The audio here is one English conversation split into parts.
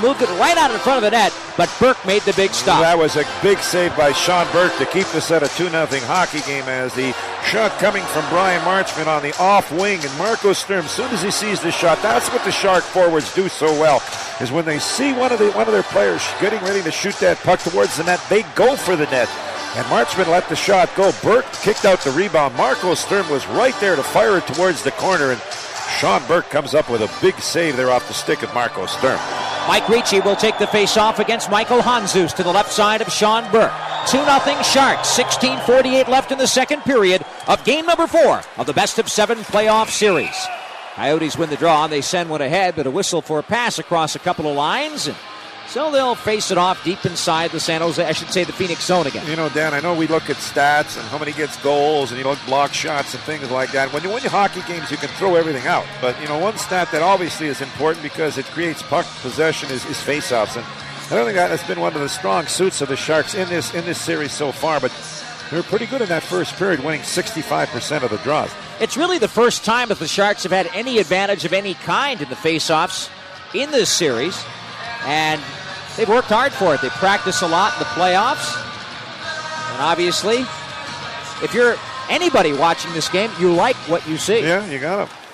moved it right out in front of the net, but Burke made the big stop. That was a big save by Sean Burke to keep this at a 2-0 hockey game, as the shot coming from Brian Marchment on the off wing, and Marco Sturm, as soon as he sees the shot, that's what the Shark forwards do so well, is when they see one of their players getting ready to shoot that puck towards the net, they go for the net. And Marchment let the shot go. Burke kicked out the rebound. Marco Sturm was right there to fire it towards the corner, and Sean Burke comes up with a big save there off the stick of Marco Sturm. Mike Ricci will take the face-off against Michael Hanzus to the left side of Sean Burke. 2-0 Sharks, 16:48 left in the second period of game number 4 of the best-of-7 playoff series. Coyotes win the draw, and they send one ahead, but a whistle for a pass across a couple of lines, and so they'll face it off deep inside the the Phoenix zone again. You know, Dan, I know we look at stats and how many gets goals and you look block shots and things like that. When you win hockey games, you can throw everything out. But, you know, one stat that obviously is important because it creates puck possession is face-offs. And I don't think that's been one of the strong suits of the Sharks in this series so far. But they were pretty good in that first period, winning 65% of the draws. It's really the first time that the Sharks have had any advantage of any kind in the face-offs in this series. And they've worked hard for it. They practice a lot in the playoffs. And obviously, if you're anybody watching this game, you like what you see. Yeah, you got it.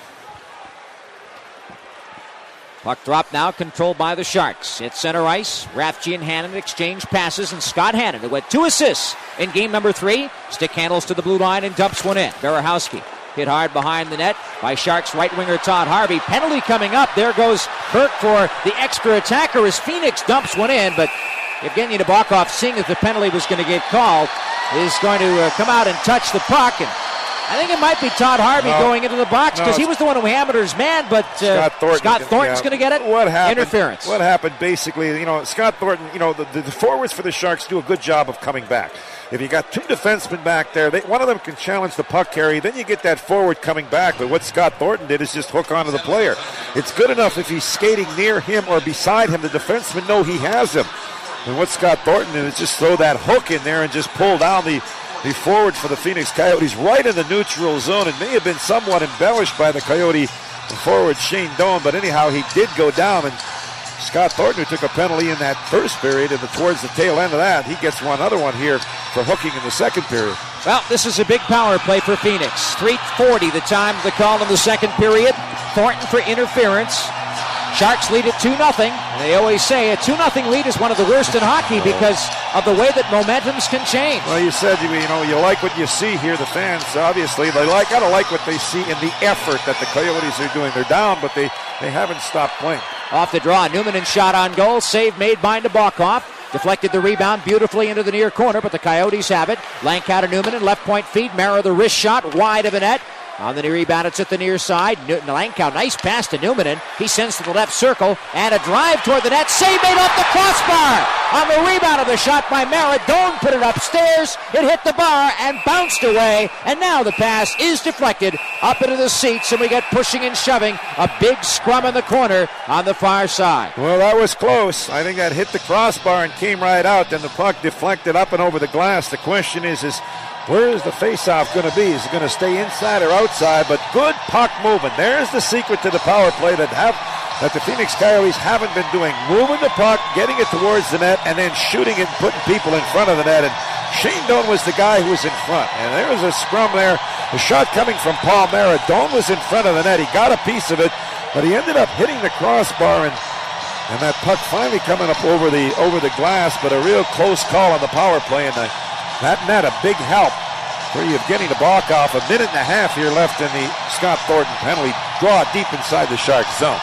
Puck drop now, controlled by the Sharks. It's center ice. Rathje and Hannon exchange passes, and Scott Hannon, who had 2 assists in game number 3, stick handles to the blue line and dumps one in. Berehowski hit hard behind the net by Sharks right winger Todd Harvey. Penalty coming up. There goes Burke for the extra attacker as Phoenix dumps one in, but Evgeny Nabokov, seeing that the penalty was going to get called, is going to come out and touch the puck, and I think it might be Todd Harvey going into the box because he was the one who hammered his man, but Scott Thornton's going to get it. What happened? Interference. What happened basically, you know, Scott Thornton, you know, the forwards for the Sharks do a good job of coming back. If you got 2 defensemen back there, one of them can challenge the puck carry, then you get that forward coming back. But what Scott Thornton did is just hook onto the player. It's good enough if he's skating near him or beside him, the defenseman know he has him. And what Scott Thornton did is just throw that hook in there and just pull down the forward for the Phoenix Coyotes right in the neutral zone. It may have been somewhat embellished by the Coyote forward Shane Doan, but anyhow, he did go down, and Scott Thornton, who took a penalty in that first period, and towards the tail end of that, he gets another one here for hooking in the second period. Well, this is a big power play for Phoenix. 3:40 the time of the call in the second period. Thornton for interference. Sharks lead at 2-0. And they always say a 2-0 lead is one of the worst in hockey because of the way that momentums can change. Well, you said, you like what you see here. The fans, obviously, gotta like what they see in the effort that the Coyotes are doing. They're down, but they haven't stopped playing. Off the draw, Newman shot on goal. Save made by Nabokov. Deflected the rebound beautifully into the near corner, but the Coyotes have it. Lancaster-Newman in left point feed. Mara the wrist shot wide of the net. On the rebound, it's at the near side. Langkow, nice pass to Newman. He sends to the left circle, and a drive toward the net. Save made off the crossbar. On the rebound of the shot by Mara, Doan put it upstairs. It hit the bar and bounced away. And now the pass is deflected up into the seats, and we get pushing and shoving. A big scrum in the corner on the far side. Well, that was close. I think that hit the crossbar and came right out. Then the puck deflected up and over the glass. The question is where is the face-off going to be? Is it going to stay inside or outside? But good puck movement. There's the secret to the power play that the Phoenix Coyotes haven't been doing. Moving the puck, getting it towards the net, and then shooting it and putting people in front of the net. And Shane Doan was the guy who was in front. And there was a scrum there. The shot coming from Paul Mara. Doan was in front of the net. He got a piece of it, but he ended up hitting the crossbar, and that puck finally coming up over the glass, but a real close call on the power play. And that net, a big help for Evgeny Nabokov. A minute and a half here left in the Scott Thornton penalty. Draw deep inside the Sharks zone.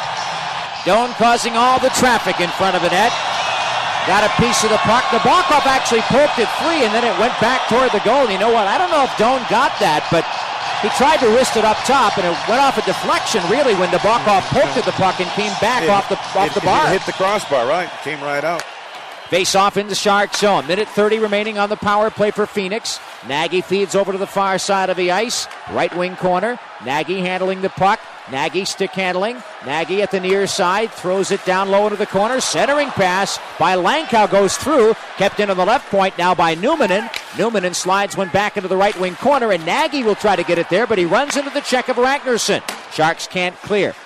Doan causing all the traffic in front of the net. Got a piece of the puck. Nabokov actually poked it free, and then it went back toward the goal. And you know what? I don't know if Doan got that, but he tried to wrist it up top, and it went off a deflection, really, when Nabokov poked at the puck and came back off the bar. It hit the crossbar, right? Came right out. Face off into Shark zone. Minute 30 remaining on the power play for Phoenix. Nagy feeds over to the far side of the ice. Right wing corner. Nagy handling the puck. Nagy stick handling. Nagy at the near side. Throws it down low into the corner. Centering pass by Langkow goes through. Kept in on the left point now by Newmanen. Newmanen slides one back into the right wing corner, and Nagy will try to get it there, but he runs into the check of Ragnarsson. Sharks can't clear.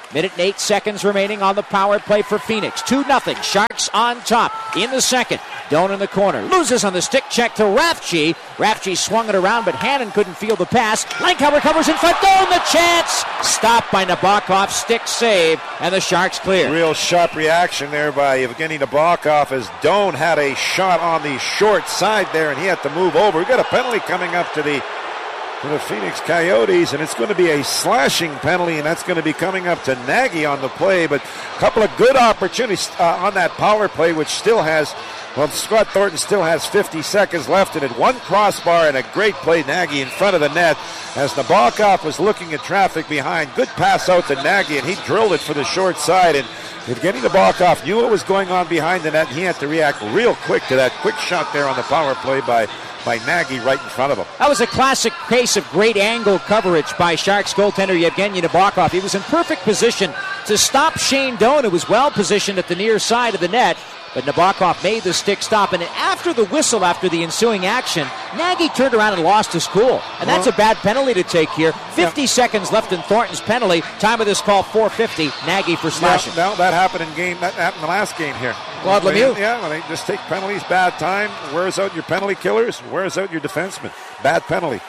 Minute and 8 seconds remaining on the power play for Phoenix. 2-0. Sharks on top in the second. Doan in the corner. Loses on the stick check to Rathje. Rathje swung it around, but Hannon couldn't field the pass. Langkow recovers in front. Doan the chance. Stopped by Nabokov. Stick save. And the Sharks clear. Real sharp reaction there by Evgeny Nabokov as Doan had a shot on the short side there, and he had to move over. We got a penalty coming up to the Phoenix Coyotes, and it's going to be a slashing penalty, and that's going to be coming up to Nagy on the play. But a couple of good opportunities on that power play, which still has, Scott Thornton still has 50 seconds left in it. One crossbar and a great play, Nagy in front of the net as Nabokov was looking at traffic behind. Good pass out to Nagy, and he drilled it for the short side. And Evgeny Nabokov knew what was going on behind the net, and he had to react real quick to that quick shot there on the power play by Nagy right in front of him. That was a classic case of great angle coverage by Sharks goaltender Evgeny Nabokov. He was in perfect position to stop Shane Doan, who was well positioned at the near side of the net. But Nabokov made the stick stop, and after the whistle, after the ensuing action, Nagy turned around and lost his cool. And that's a bad penalty to take here. 50 seconds left in Thornton's penalty. Time of this call, 4:50. Nagy for slashing. Now that happened in the last game here. Claude Lemieux. Yeah, when they just take penalties, bad time. Wears out your penalty killers, wears out your defensemen. Bad penalty.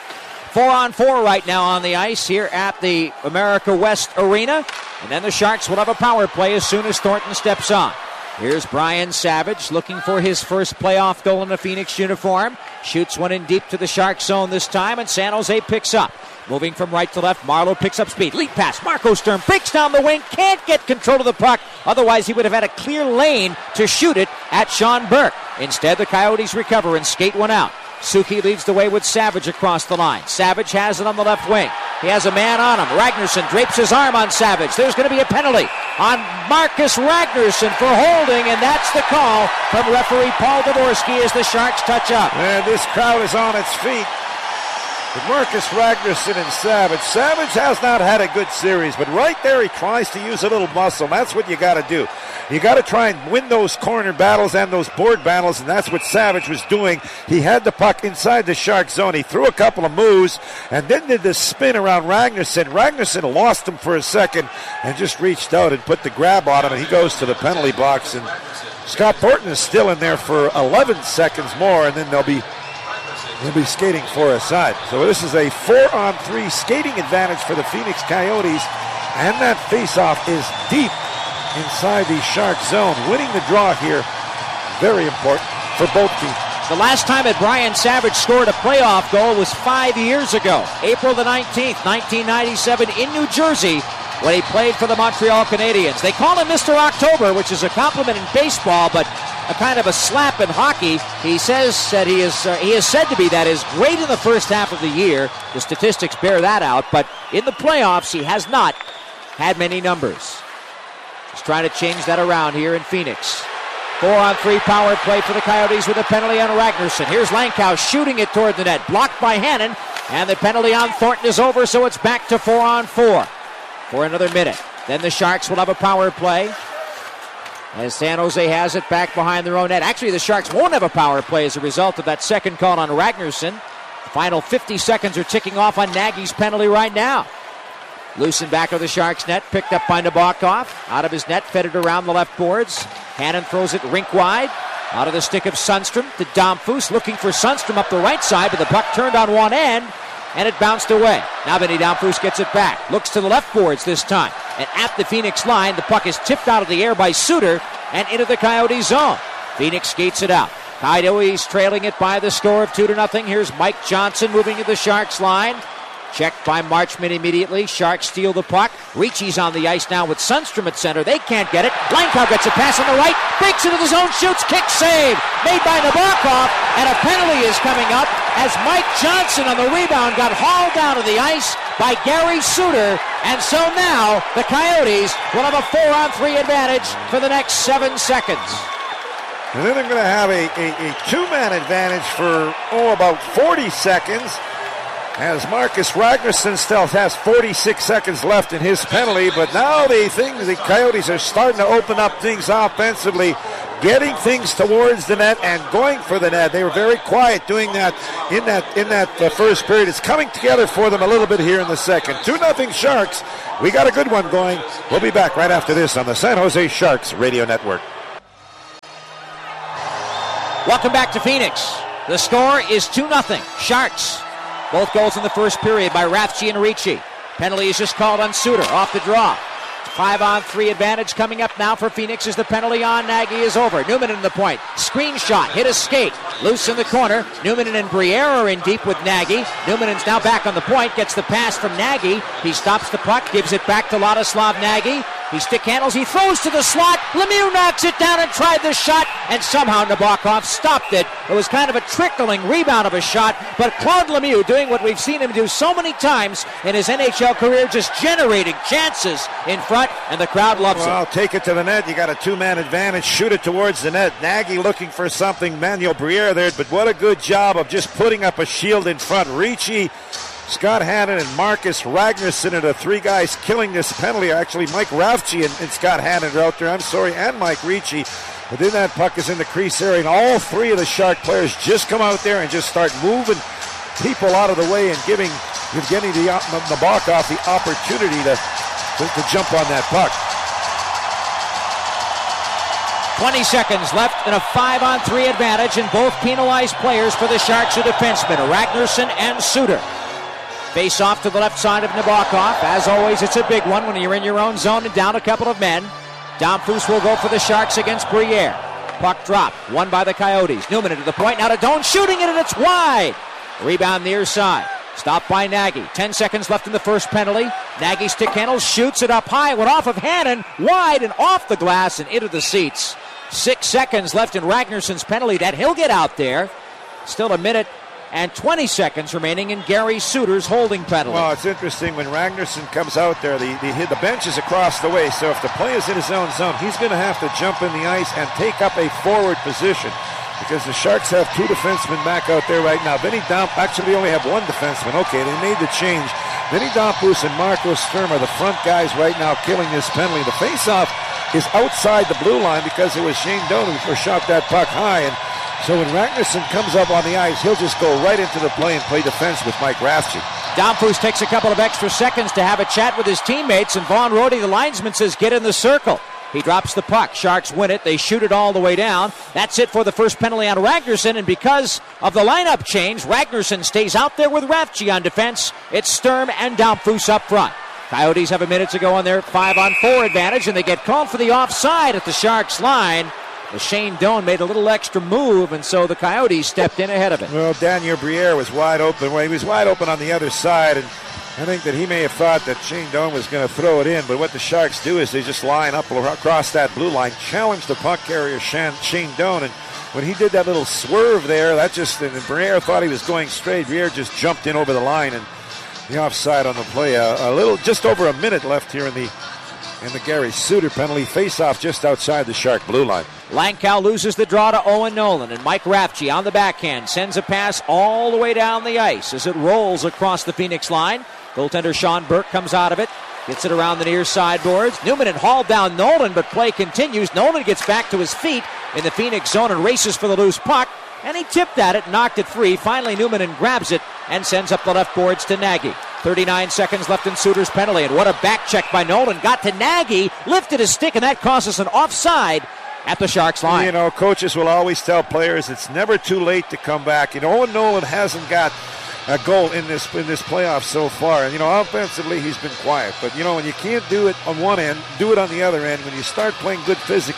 4-on-4 right now on the ice here at the America West Arena. And then the Sharks will have a power play as soon as Thornton steps on. Here's Brian Savage looking for his first playoff goal in a Phoenix uniform. Shoots one in deep to the Shark zone this time, and San Jose picks up. Moving from right to left, Marleau picks up speed. Lead pass, Marco Sturm breaks down the wing, can't get control of the puck. Otherwise, he would have had a clear lane to shoot it at Sean Burke. Instead, the Coyotes recover and skate one out. Suki leads the way with Savage across the line. Savage has it on the left wing. He has a man on him. Ragnarsson drapes his arm on Savage. There's going to be a penalty on Marcus Ragnarsson for holding, and that's the call from referee Paul Dvorsky as the Sharks touch up. And this crowd is on its feet. With Marcus Ragnarsson and Savage. Savage has not had a good series, but right there he tries to use a little muscle. That's what you got to do. You got to try and win those corner battles and those board battles, and that's what Savage was doing. He had the puck inside the Shark zone. He threw a couple of moves and then did the spin around Ragnarsson. Ragnarsson lost him for a second and just reached out and put the grab on him, and he goes to the penalty box. And Scott Thornton is still in there for 11 seconds more, and then they'll be skating for a side. So this is a 4-on-3 skating advantage for the Phoenix Coyotes, and that faceoff is deep inside the Shark zone. Winning the draw here, very important for both teams. The last time that Brian Savage scored a playoff goal was 5 years ago, April the 19th, 1997 in New Jersey, when he played for the Montreal Canadiens. They call him Mr. October, which is a compliment in baseball, but a kind of a slap in hockey. He says that he is said to be that is great in the first half of the year. The statistics bear that out, but in the playoffs he has not had many numbers. He's trying to change that around here in Phoenix. 4-on-3 power play for the Coyotes with a penalty on Ragnarsson. Here's Langkow shooting it toward the net, blocked by Hannon, and the penalty on Thornton is over, so it's back to 4-on-4 for another minute. Then the Sharks will have a power play as San Jose has it back behind their own net. Actually, the Sharks won't have a power play as a result of that second call on Ragnarsson. The final 50 seconds are ticking off on Nagy's penalty right now. Loose in back of the Sharks net, picked up by Nabokov. Out of his net, fed it around the left boards. Hannon throws it rink wide. Out of the stick of Sundstrom to Domfus, looking for Sundstrom up the right side, but the puck turned on one end, and it bounced away. Now Vinny Domfus gets it back. Looks to the left boards this time. And at the Phoenix line, the puck is tipped out of the air by Suter and into the Coyote zone. Phoenix skates it out. Coyotes trailing it by the score of 2-0. Here's Mike Johnson moving to the Sharks line. Checked by Marchment immediately. Sharks steal the puck. Ricci's on the ice now with Sundstrom at center. They can't get it. Langkow gets a pass on the right. Breaks into the zone. Shoots. Kick save. Made by Nabokov. And a penalty is coming up as Mike Johnson on the rebound got hauled down to the ice by Gary Suter. And so now the Coyotes will have a 4-on-3 advantage for the next 7 seconds. And then they're going to have a two-man advantage for, about 40 seconds. As Marcus Ragnarsson still has 46 seconds left in his penalty, but now the Coyotes are starting to open up things offensively. getting things towards the net and going for the net. They were very quiet doing that in that first period. It's coming together for them a little bit here in the second. 2-0 Sharks. We got a good one going. We'll be back right after this on the San Jose Sharks Radio Network. Welcome back to Phoenix. The score is 2-0 Sharks. Both goals in the first period by Rafchi and Ricci. Penalty is just called on Suter off the draw. 5-on-3 advantage coming up now for Phoenix as the penalty on Nagy is over. Newman in the point. Screen shot. Hit a skate. Loose in the corner. Newman and Briere are in deep with Nagy. Newman is now back on the point. Gets the pass from Nagy. He stops the puck. Gives it back to Ladislav Nagy. He stick handles. He throws to the slot. Lemieux knocks it down and tried the shot. And somehow Nabokov stopped it. It was kind of a trickling rebound of a shot. But Claude Lemieux doing what we've seen him do so many times in his NHL career, just generating chances in front. And the crowd loves it. Well, take it to the net. You got a two-man advantage. Shoot it towards the net. Nagy looking for something. Manuel Briere there. But what a good job of just putting up a shield in front. Ricci, Scott Hannon, and Marcus Ragnarsson are the three guys killing this penalty. Actually, Mike Rafchi and Scott Hannon are out there. And Mike Ricci. But then that puck is in the crease area, and all three of the Shark players just come out there and just start moving people out of the way and giving Evgeny Nabokov the opportunity to jump on that puck. 20 seconds left in a 5-on-3 advantage, and both penalized players for the Sharks are defensemen, Ragnarsson and Suter. Face off to the left side of Nabokov. As always, it's a big one when you're in your own zone and down a couple of men. Domfus will go for the Sharks against Briere. Puck drop, won by the Coyotes. Newman into the point, now to Doan, shooting it, and it's wide. Rebound near side. Stopped by Nagy. 10 seconds left in the first penalty. Nagy stick handles, shoots it up high, went off of Hannon, wide and off the glass and into the seats. 6 seconds left in Ragnarsson's penalty that he'll get out there. Still a minute and 20 seconds remaining in Gary Suter's holding penalty. Well, it's interesting when Ragnarsson comes out there, the bench is across the way, so if the play is in his own zone, he's going to have to jump in the ice and take up a forward position, because the Sharks have two defensemen back out there right now. Vinny Domp, actually we only have one defenseman. Okay, they made the change. Vinny Domfus and Marco Sturm are the front guys right now killing this penalty. The faceoff is outside the blue line because it was Shane Doan who shot that puck high, and so when Ragnarsson comes up on the ice, he'll just go right into the play and play defense with Mike Rafchi. Domfus takes a couple of extra seconds to have a chat with his teammates, and Vaughn Rohde, the linesman, says get in the circle. He drops the puck. Sharks win it. They shoot it all the way down. That's it for the first penalty on Ragnarsson, and because of the lineup change, Ragnarsson stays out there with Rafchi on defense. It's Sturm and Domfus up front. Coyotes have a minute to go on their 5-on-4 advantage, and they get called for the offside at the Sharks line. Shane Doan made a little extra move, and so the Coyotes stepped in ahead of it. Well, Daniel Briere was wide open. Well, he was wide open on the other side, and I think that he may have thought that Shane Doan was going to throw it in, but what the Sharks do is they just line up across that blue line, challenge the puck carrier Shane Doan, and when he did that little swerve there, and Briere thought he was going straight. Briere just jumped in over the line, and the offside on the play. Just over a minute left here in the Gary Suter penalty. Face-off just outside the Shark blue line. Langkow loses the draw to Owen Nolan, and Mike Rafchi on the backhand sends a pass all the way down the ice as it rolls across the Phoenix line. Goaltender Sean Burke comes out of it, gets it around the near sideboards. Newman had hauled down Nolan, but play continues. Nolan gets back to his feet in the Phoenix zone and races for the loose puck, and he tipped at it, knocked it free. Finally, Newman grabs it and sends up the left boards to Nagy. 39 seconds left in Suter's penalty, and what a back check by Nolan. Got to Nagy, lifted his stick, and that causes an offside at the Sharks line. You know, coaches will always tell players it's never too late to come back. Owen Nolan hasn't got a goal in this playoff so far. And, offensively, he's been quiet. But, when you can't do it on one end, do it on the other end. When you start playing good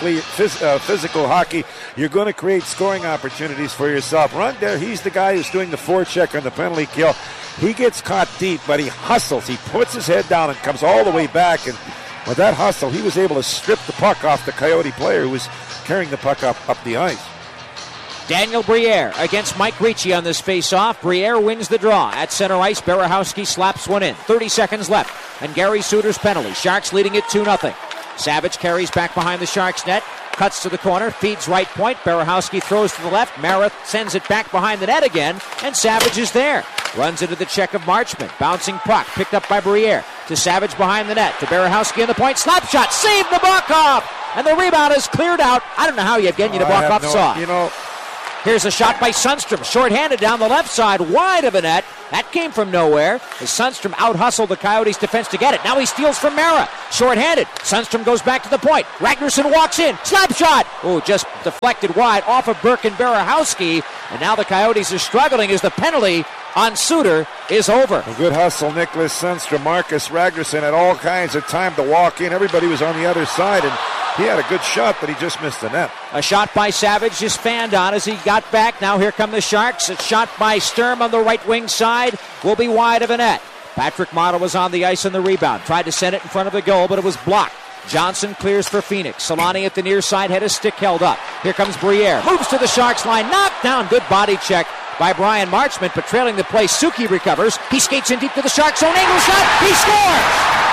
physical hockey, you're going to create scoring opportunities for yourself. Run there, he's the guy who's doing the forecheck on the penalty kill. He gets caught deep, but he hustles. He puts his head down and comes all the way back. And with that hustle, he was able to strip the puck off the Coyote player who was carrying the puck up the ice. Daniel Briere against Mike Ricci on this face-off. Briere wins the draw. At center ice, Berehowski slaps one in. 30 seconds left, and Gary Suter's penalty. Sharks leading it 2-0. Savage carries back behind the Sharks net, cuts to the corner, feeds right point. Berehowski throws to the left. Marath sends it back behind the net again, and Savage is there. Runs into the check of Marchment. Bouncing puck, picked up by Briere. To Savage behind the net. To Berehowski on the point. Slap shot. Save Nabokov. and the rebound is cleared out. I don't know how Yevgeny Nabokov saw it. Here's a shot by Sundstrom, shorthanded down the left side, wide of the net. That came from nowhere as Sundstrom out-hustled the Coyotes' defense to get it. Now he steals from Mara, shorthanded. Sundstrom goes back to the point. Ragnarsson walks in, slap shot. Oh, just deflected wide off of Burke and Berehowski. And now the Coyotes are struggling as the penalty on Suter is over. A good hustle, Nicholas Sundstrom. Marcus Ragnarsson had all kinds of time to walk in. Everybody was on the other side, and he had a good shot, but he just missed the net. A shot by Savage just fanned on as he got back. Now here come the Sharks. A shot by Sturm on the right wing side will be wide of a net. Patrick Marleau was on the ice on the rebound. Tried to send it in front of the goal, but it was blocked. Johnson clears for Phoenix. Solani at the near side had his stick held up. Here comes Briere. Moves to the Sharks line. Knocked down. Good body check by Brian Marchment, but trailing the play, Suki recovers. He skates in deep to the Sharks zone. Angle shot. He scores!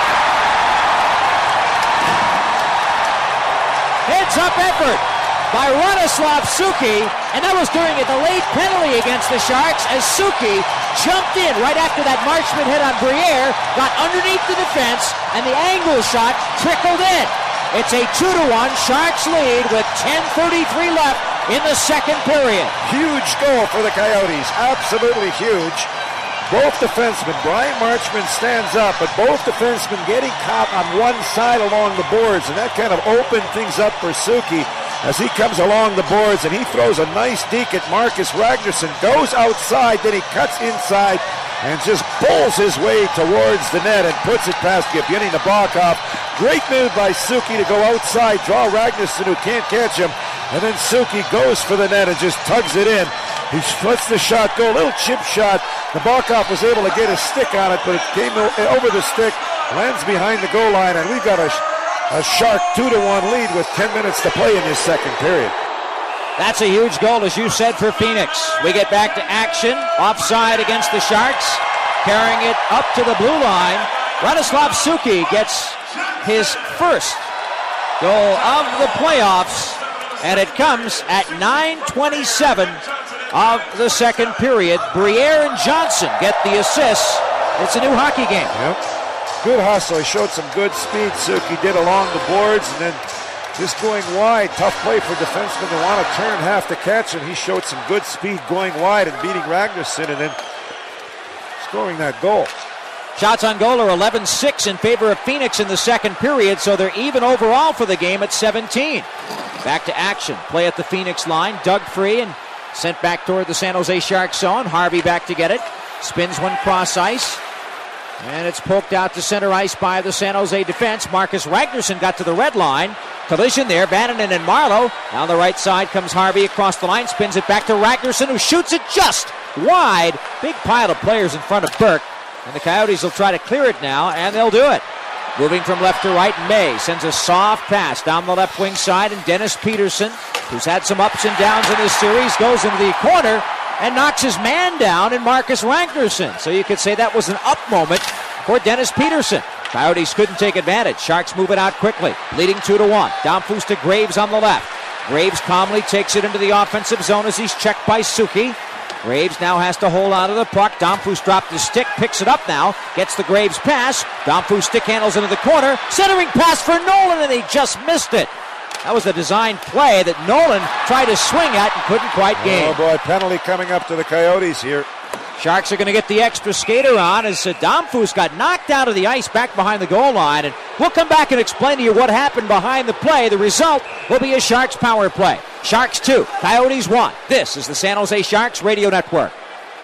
Heads-up effort by Radoslav Suki, and that was during a delayed penalty against the Sharks as Suki jumped in right after that Marchment hit on Briere, got underneath the defense, and the angle shot trickled in. It's a 2-1 Sharks lead with 10:33 left in the second period. Huge goal for the Coyotes, absolutely huge. Both defensemen, Brian Marchment stands up, but both defensemen getting caught on one side along the boards, and that kind of opened things up for Suki as he comes along the boards, and he throws a nice deke at Marcus Ragnarsson, goes outside, then he cuts inside and just pulls his way towards the net and puts it past Yevgeny Nabokov. Great move by Suki to go outside, draw Ragnarsson who can't catch him, and then Suki goes for the net and just tugs it in. He lets the shot go, a little chip shot. Nabokov was able to get his stick on it, but it came over the stick, lands behind the goal line, and we've got a Shark 2-1 lead with 10 minutes to play in this second period. That's a huge goal, as you said, for Phoenix. We get back to action. Offside against the Sharks. Carrying it up to the blue line. Radoslav Suki gets his first goal of the playoffs, and it comes at 9:27 of the second period. Briere and Johnson get the assists. It's a new hockey game. Yep. Good hustle. He showed some good speed, Suki did along the boards, and then just going wide. Tough play for defensemen to want to turn half to catch, and he showed some good speed going wide and beating Ragnarsson and then scoring that goal. Shots on goal are 11-6 in favor of Phoenix in the second period, so they're even overall for the game at 17. Back to action. Play at the Phoenix line. Dug free and sent back toward the San Jose Sharks zone. Harvey back to get it. Spins one cross ice. And it's poked out to center ice by the San Jose defense. Marcus Ragnarsson got to the red line. Collision there. Vananen and Marleau. Down the right side comes Harvey across the line. Spins it back to Ragnarsson, who shoots it just wide. Big pile of players in front of Burke. And the Coyotes will try to clear it now, and they'll do it. Moving from left to right, May sends a soft pass down the left wing side, and Dennis Peterson, who's had some ups and downs in this series, goes into the corner and knocks his man down in Marcus Ragnarsson. So you could say that was an up moment for Dennis Peterson. Coyotes couldn't take advantage. Sharks move it out quickly, leading 2-1. Domfus to Graves on the left. Graves calmly takes it into the offensive zone as he's checked by Suki. Graves now has to hold on to the puck. Domfus dropped his stick, picks it up now, gets the Graves pass. Domfus stick handles into the corner. Centering pass for Nolan, and he just missed it. That was a designed play that Nolan tried to swing at and couldn't quite gain. Oh boy, penalty coming up to the Coyotes here. Sharks are going to get the extra skater on as Domfus got knocked out of the ice back behind the goal line. And we'll come back and explain to you what happened behind the play. The result will be a Sharks power play. Sharks 2, Coyotes 1. This is the San Jose Sharks Radio Network.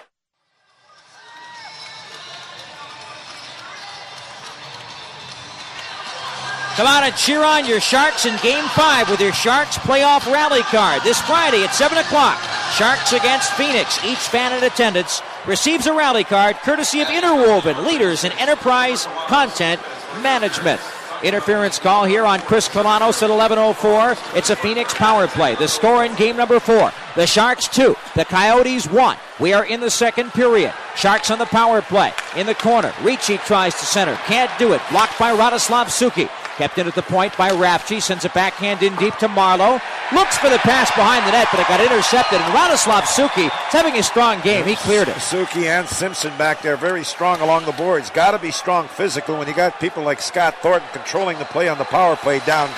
Come out and cheer on your Sharks in Game 5 with your Sharks Playoff Rally Card. This Friday at 7 o'clock, Sharks against Phoenix. Each fan in attendance receives a rally card courtesy of Interwoven, leaders in enterprise content management. Interference call here on Chris Kalanos at 11:04. It's a Phoenix power play. The score in game number 4. The Sharks 2, the Coyotes 1. We are in the second period. Sharks on the power play. In the corner, Ricci tries to center. Can't do it. Blocked by Radoslav Suki. Kept in at the point by Rafchi. Sends it backhand in deep to Marleau. Looks for the pass behind the net, but it got intercepted. And Radoslav Suki is having a strong game. He cleared it. Suki and Simpson back there, very strong along the boards. Got to be strong physically when you got people like Scott Thornton controlling the play on the power play down deep.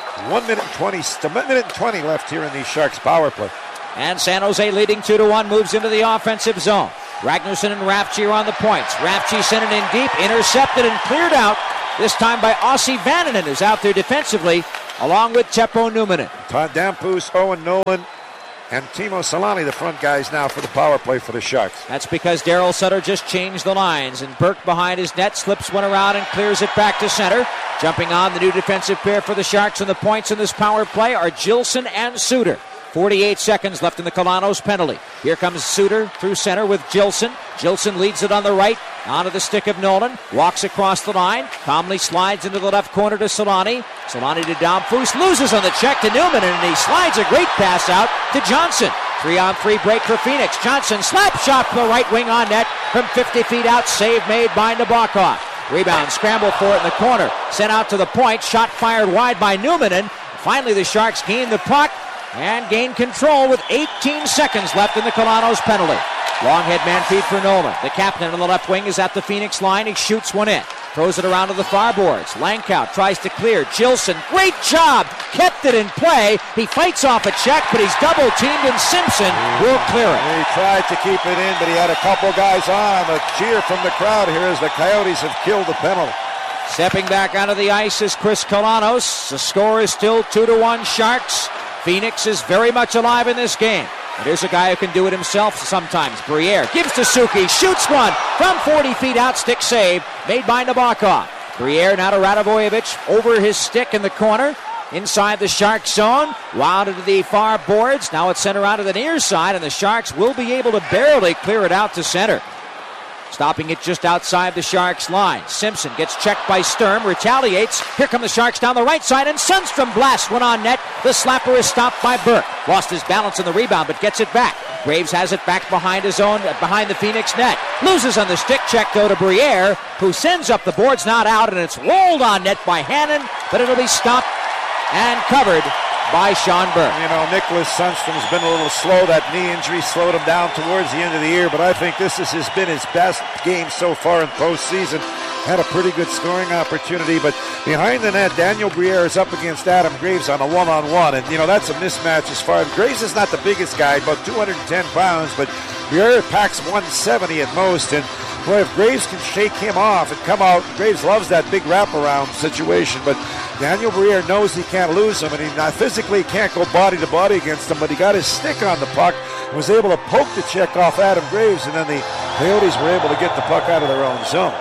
1 minute and 20 left here in the Sharks power play. And San Jose leading 2-1, moves into the offensive zone. Ragnarsson and Rafci are on the points. Rafci sent it in deep, intercepted and cleared out. This time by Ossi Vannanen, who's out there defensively, along with Teppo Numminen. Todd Dampus, Owen Nolan, and Timo Solani, the front guys now for the power play for the Sharks. That's because Daryl Sutter just changed the lines, and Burke behind his net slips one around and clears it back to center. Jumping on the new defensive pair for the Sharks, and the points in this power play are Gilson and Suter. 48 seconds left in the Colanos penalty. Here comes Suter through center with Gilson. Gilson leads it on the right, onto the stick of Nolan. Walks across the line, calmly slides into the left corner to Solani. Solani to Damphus, loses on the check to Numminen, and he slides a great pass out to Johnson. 3-on-3 break for Phoenix. Johnson, slap shot from the right wing on net from 50 feet out. Save made by Nabokov. Rebound, scramble for it in the corner. Sent out to the point, shot fired wide by Numminen. Finally the Sharks gain the puck and gain control with 18 seconds left in the Colanos penalty. Long head man feed for Nolan. The captain on the left wing is at the Phoenix line. He shoots one in. Throws it around to the far boards. Langkow tries to clear. Gilson, great job. Kept it in play. He fights off a check, but he's double teamed, and Simpson will clear it. He tried to keep it in, but he had a couple guys on. A cheer from the crowd here as the Coyotes have killed the penalty. Stepping back onto the ice is Chris Colanos. The score is still 2-1 Sharks. Phoenix is very much alive in this game. And here's a guy who can do it himself sometimes. Briere gives to Suki, shoots one from 40 feet out, stick save made by Nabokov. Briere now to Radivojevic, over his stick in the corner, inside the Sharks zone, wound into the far boards. Now it's sent around to the near side, and the Sharks will be able to barely clear it out to center. Stopping it just outside the Sharks line. Simpson gets checked by Sturm, retaliates. Here come the Sharks down the right side, and Sundstrom blasts one on net. The slapper is stopped by Burke. Lost his balance on the rebound, but gets it back. Graves has it back behind his own, behind the Phoenix net. Loses on the stick check, though, to Briere, who sends up the boards, not out, and it's rolled on net by Hannon, but it'll be stopped and covered by Sean Burke. You know, Nicholas Sundstrom's been a little slow. That knee injury slowed him down towards the end of the year, but I think this has been his best game so far in postseason. Had a pretty good scoring opportunity, but behind the net, Daniel Briere is up against Adam Graves on a one-on-one, and, you know, that's a mismatch as far as Graves is not the biggest guy, about 210 pounds, but Briere packs 170 at most, and boy, if Graves can shake him off and come out, Graves loves that big wraparound situation, but Daniel Briere knows he can't lose him, and he not physically can't go body to body against him, but he got his stick on the puck and was able to poke the check off Adam Graves, and then the Coyotes were able to get the puck out of their own zone.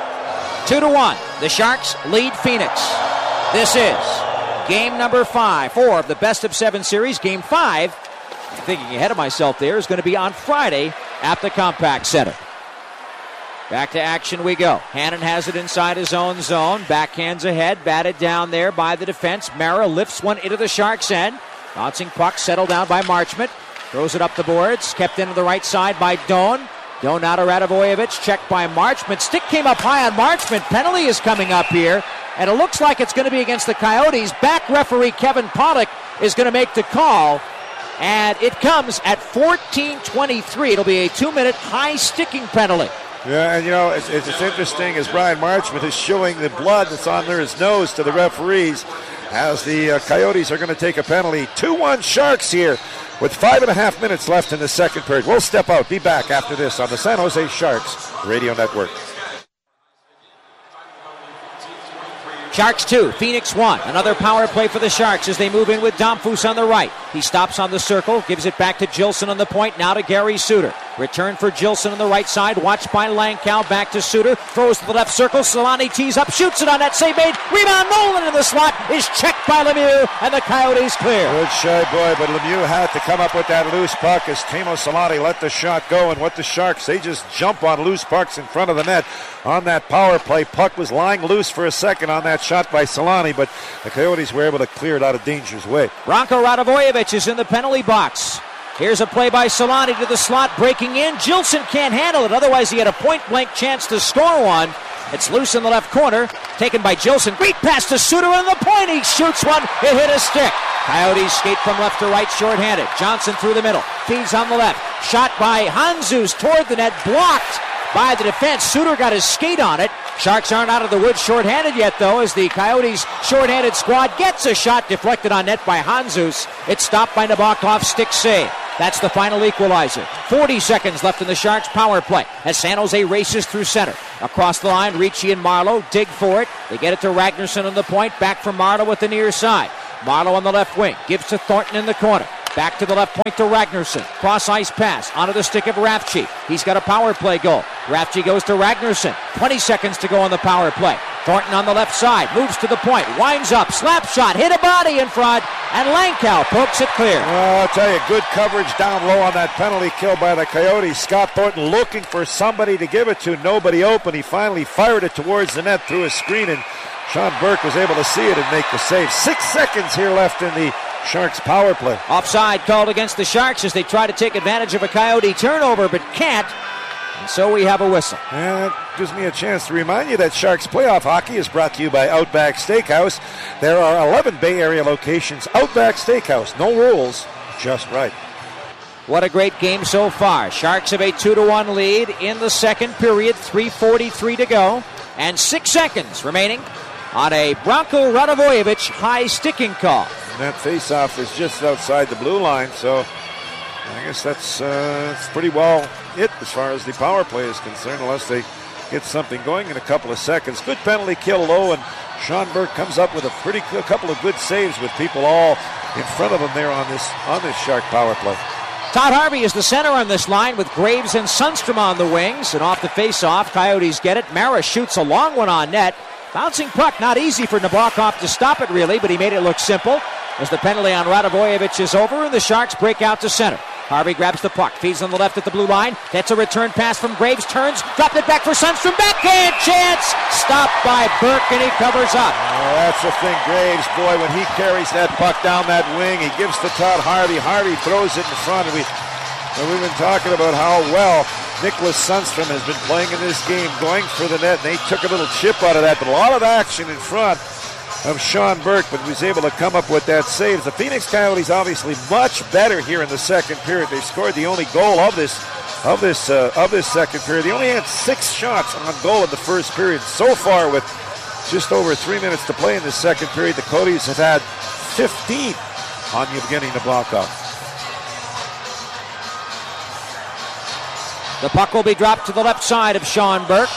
2-1. The Sharks lead Phoenix. This is game number 4 of the best of 7 series. Game 5, thinking ahead of myself there, is going to be on Friday at the Compaq Center. Back to action we go. Hannon has it inside his own zone. Backhands ahead. Batted down there by the defense. Mara lifts one into the Sharks' end. Bouncing puck settled down by Marchment. Throws it up the boards. Kept into the right side by Doan. Doan out of Radivojevic. Checked by Marchment. Stick came up high on Marchment. Penalty is coming up here. And it looks like it's going to be against the Coyotes. Back referee Kevin Pollock is going to make the call. And it comes at 14:23. It'll be a 2-minute high sticking penalty. Yeah, and you know, it's interesting as Brian Marchment is showing the blood that's on his nose to the referees as the Coyotes are going to take a penalty. 2-1 Sharks here with 5.5 minutes left in the second period. We'll step out. Be back after this on the San Jose Sharks Radio Network. Sharks 2, Phoenix 1. Another power play for the Sharks as they move in with Damphus on the right. He stops on the circle, gives it back to Gilson on the point, now to Gary Suter. Return for Gilson on the right side, watched by Langkow, back to Suter, throws to the left circle, Solani tees up, shoots it on that save made, rebound, Nolan in the slot, is checked by Lemieux, and the Coyotes clear. Good shy boy, but Lemieux had to come up with that loose puck as Timo Solani let the shot go, and what the Sharks, they just jump on loose pucks in front of the net on that power play. Puck was lying loose for a second on that shot by Solani, but the Coyotes were able to clear it out of danger's way. Branko Radivojevic is in the penalty box. Here's a play by Solani to the slot, breaking in. Gilson can't handle it, otherwise he had a point-blank chance to score one. It's loose in the left corner, taken by Gilson. Great pass to Suter on the point. He shoots one. It hit a stick. Coyotes skate from left to right, shorthanded. Johnson through the middle, feeds on the left. Shot by Hanzus toward the net, blocked by the defense. Suter got his skate on it. Sharks aren't out of the woods shorthanded yet, though, as the Coyotes' shorthanded squad gets a shot deflected on net by Hanzus. It's stopped by Nabokov's stick save. That's the final equalizer. 40 seconds left in the Sharks' power play as San Jose races through center. Across the line, Ricci and Marleau dig for it. They get it to Ragnarsson on the point. Back from Marleau with the near side. Marleau on the left wing. Gives to Thornton in the corner. Back to the left point to Ragnarsson. Cross-ice pass onto the stick of Rafchi. He's got a power play goal. Rafchi goes to Ragnarsson. 20 seconds to go on the power play. Thornton on the left side. Moves to the point. Winds up. Slap shot. Hit a body in front. And Langkow pokes it clear. Well, I'll tell you, good coverage down low on that penalty kill by the Coyotes. Scott Thornton looking for somebody to give it to. Nobody open. He finally fired it towards the net through a screen, and Sean Burke was able to see it and make the save. 6 seconds here left in the Sharks power play. Offside called against the Sharks as they try to take advantage of a Coyote turnover, but can't. And so we have a whistle. And that gives me a chance to remind you that Sharks playoff hockey is brought to you by Outback Steakhouse. There are 11 Bay Area locations. Outback Steakhouse. No rules, just right. What a great game so far. Sharks have a 2-1 lead in the second period. 3:43 to go. And 6 seconds remaining on a Branko Radivojevic high sticking call. And that faceoff is just outside the blue line, so I guess that's pretty well it as far as the power play is concerned, unless they get something going in a couple of seconds. Good penalty kill low, and Sean Burke comes up with a couple of good saves with people all in front of him there on this Shark power play. Todd Harvey is the center on this line with Graves and Sundstrom on the wings, and off the face-off, Coyotes get it. Mara shoots a long one on net. Bouncing puck, not easy for Nabokov to stop it really, but he made it look simple as the penalty on Radivojevic is over and the Sharks break out to center. Harvey grabs the puck, feeds on the left at the blue line. That's a return pass from Graves, turns, dropped it back for Sundstrom, backhand chance, stopped by Burke, and he covers up. That's the thing, Graves, boy, when he carries that puck down that wing, he gives to Todd Harvey. Harvey throws it in front, and we've been talking about how well Nicholas Sundstrom has been playing in this game, going for the net, and they took a little chip out of that, but a lot of action in front of Sean Burke, but he was able to come up with that save. The Phoenix Coyotes obviously much better here in the second period. They scored the only goal of this second period. They only had 6 shots on goal in the first period. So far, with just over 3 minutes to play in the second period, the Coyotes have had 15 on Evgeny Nabokov. The puck will be dropped to the left side of Sean Burke.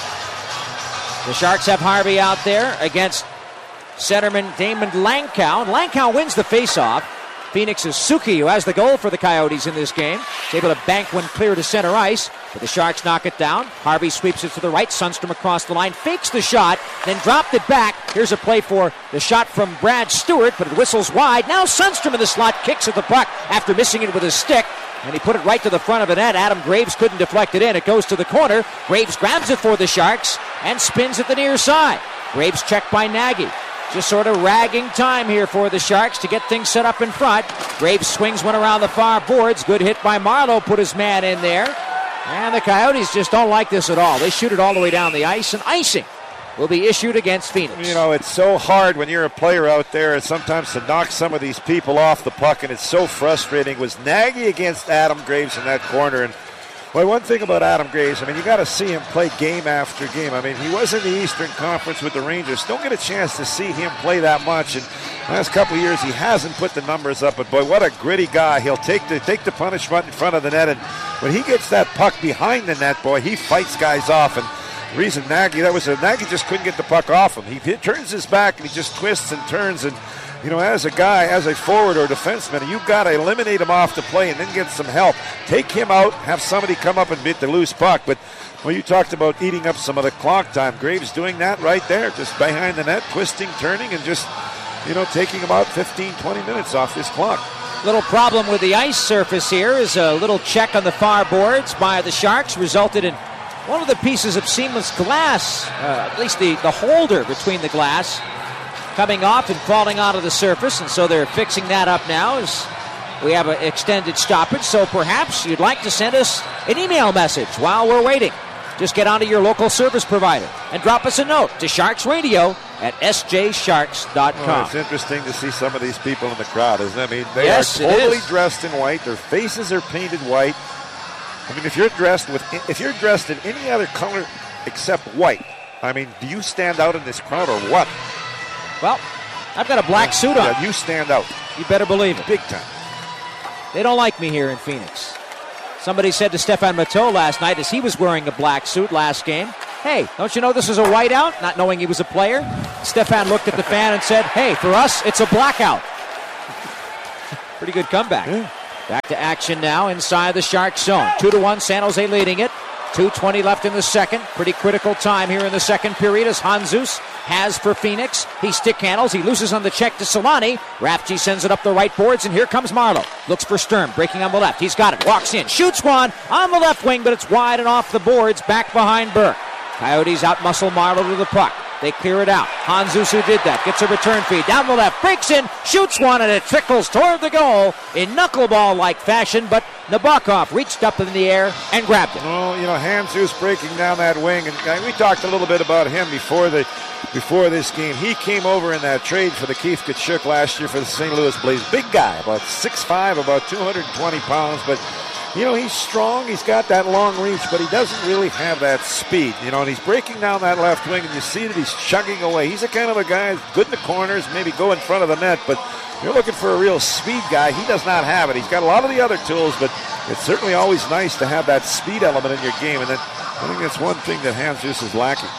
The Sharks have Harvey out there against centerman Damon Langkow. And Langkow wins the faceoff. Phoenix's Suki, who has the goal for the Coyotes in this game, is able to bank one clear to center ice, but the Sharks knock it down. Harvey sweeps it to the right. Sundstrom across the line, fakes the shot, then dropped it back. Here's a play for the shot from Brad Stewart, but it whistles wide. Now Sundstrom in the slot kicks at the puck after missing it with his stick, and he put it right to the front of the net. Adam Graves couldn't deflect it in. It goes to the corner. Graves grabs it for the Sharks and spins at the near side. Graves checked by Nagy. Just sort of ragging time here for the Sharks to get things set up in front. Graves swings one around the far boards. Good hit by Marleau, put his man in there. And the Coyotes just don't like this at all. They shoot it all the way down the ice, and icing will be issued against Phoenix. You know, it's so hard when you're a player out there sometimes to knock some of these people off the puck, and it's so frustrating. It was Nagy against Adam Graves in that corner, and well, one thing about Adam Graves, I mean, you got to see him play game after game. I mean, he was in the Eastern Conference with the Rangers. Don't get a chance to see him play that much. And last couple of years, he hasn't put the numbers up. But boy, what a gritty guy! He'll take the punishment in front of the net, and when he gets that puck behind the net, boy, he fights guys off. And the reason Nagy just couldn't get the puck off him. He turns his back and he just twists and turns and. You know, as a forward or defenseman, you've got to eliminate him off the play and then get some help. Take him out, have somebody come up and beat the loose puck. But, well, you talked about eating up some of the clock time. Graves doing that right there, just behind the net, twisting, turning, and just, taking about 15, 20 minutes off this clock. Little problem with the ice surface here is a little check on the far boards by the Sharks resulted in one of the pieces of seamless glass, at least the holder between the glass, coming off and falling onto the surface, and so they're fixing that up now as we have an extended stoppage. So perhaps you'd like to send us an email message while we're waiting. Just get onto your local service provider and drop us a note to sharksradio@sjsharks.com. Oh, it's interesting to see some of these people in the crowd, isn't it? I mean, they are totally dressed in white. Their faces are painted white. I mean, if you're dressed in any other color except white, I mean, do you stand out in this crowd or what? Well, I've got a black suit on. Yeah, you stand out. You better believe it. Big time. They don't like me here in Phoenix. Somebody said to Stefan Matteau last night as he was wearing a black suit last game, "Hey, don't you know this is a whiteout?" Not knowing he was a player. Stefan looked at the fan and said, "Hey, for us, it's a blackout." Pretty good comeback. Yeah. Back to action now inside the Sharks zone. 2-1, San Jose leading it. 2:20 left in the second. Pretty critical time here in the second period as Jesus has for Phoenix. He stick handles. He loses on the check to Solani. Rafji sends it up the right boards, and here comes Marleau. Looks for Sturm, breaking on the left. He's got it. Walks in. Shoots one on the left wing, but it's wide and off the boards, back behind Burke. Coyotes outmuscle Marleau to the puck. They clear it out. Jesus, who did that, gets a return feed down the left, breaks in, shoots one, and it trickles toward the goal in knuckleball-like fashion, but Nabokov reached up in the air and grabbed it. Oh, Jesus breaking down that wing, and we talked a little bit about him before this game. He came over in that trade for the Keith Tkachuk last year for the St. Louis Blues. Big guy, about 6'5", about 220 pounds, but he's strong. He's got that long reach, but he doesn't really have that speed. And he's breaking down that left wing, and you see that he's chugging away. He's the kind of a guy who's good in the corners, maybe go in front of the net, but you're looking for a real speed guy. He does not have it. He's got a lot of the other tools, but it's certainly always nice to have that speed element in your game, and then I think that's one thing that Jesus is lacking.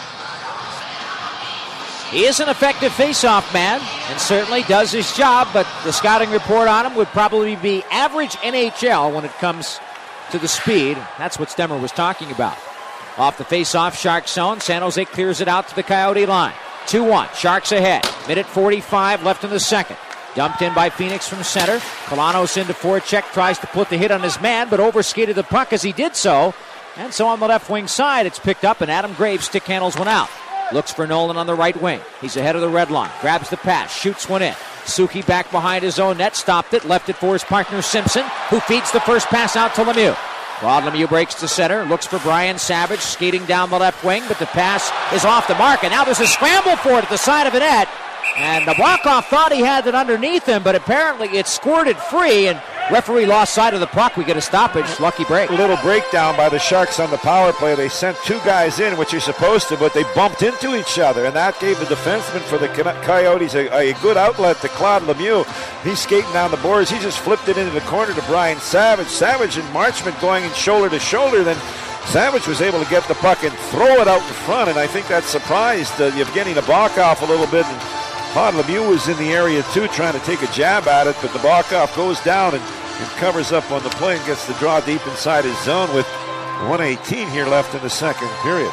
He is an effective face-off man and certainly does his job, but the scouting report on him would probably be average NHL when it comes to the speed. That's what Stemmer was talking about. Off the face-off Sharks zone, San Jose clears it out to the Coyote line. 2-1, Sharks ahead. Minute 45 left in the second. Dumped in by Phoenix from center. Kalanos into forecheck, tries to put the hit on his man, but overskated the puck as he did so. And so on the left wing side, it's picked up, and Adam Graves stick handles one out. Looks for Nolan on the right wing. He's ahead of the red line. Grabs the pass. Shoots one in. Suki back behind his own net. Stopped it. Left it for his partner Simpson, who feeds the first pass out to Lemieux. Claude Lemieux breaks to center. Looks for Brian Savage skating down the left wing, but the pass is off the mark. And now there's a scramble for it at the side of the net. And Nabokov thought he had it underneath him, but apparently it squirted free, and referee lost sight of the puck. We get a stoppage. Lucky break. A little breakdown by the Sharks on the power play. They sent two guys in, which you're supposed to, but they bumped into each other, and that gave the defenseman for the Coyotes a good outlet to Claude Lemieux. He's skating down the boards. He just flipped it into the corner to Brian Savage. Savage and Marchment going in shoulder to shoulder. Then Savage was able to get the puck and throw it out in front, and I think that surprised Yevgeny Nabokov a little bit. And Claude Lemieux was in the area too, trying to take a jab at it, but Nabokov goes down and covers up on the play and gets the draw deep inside his zone with 1:18 here left in the second period.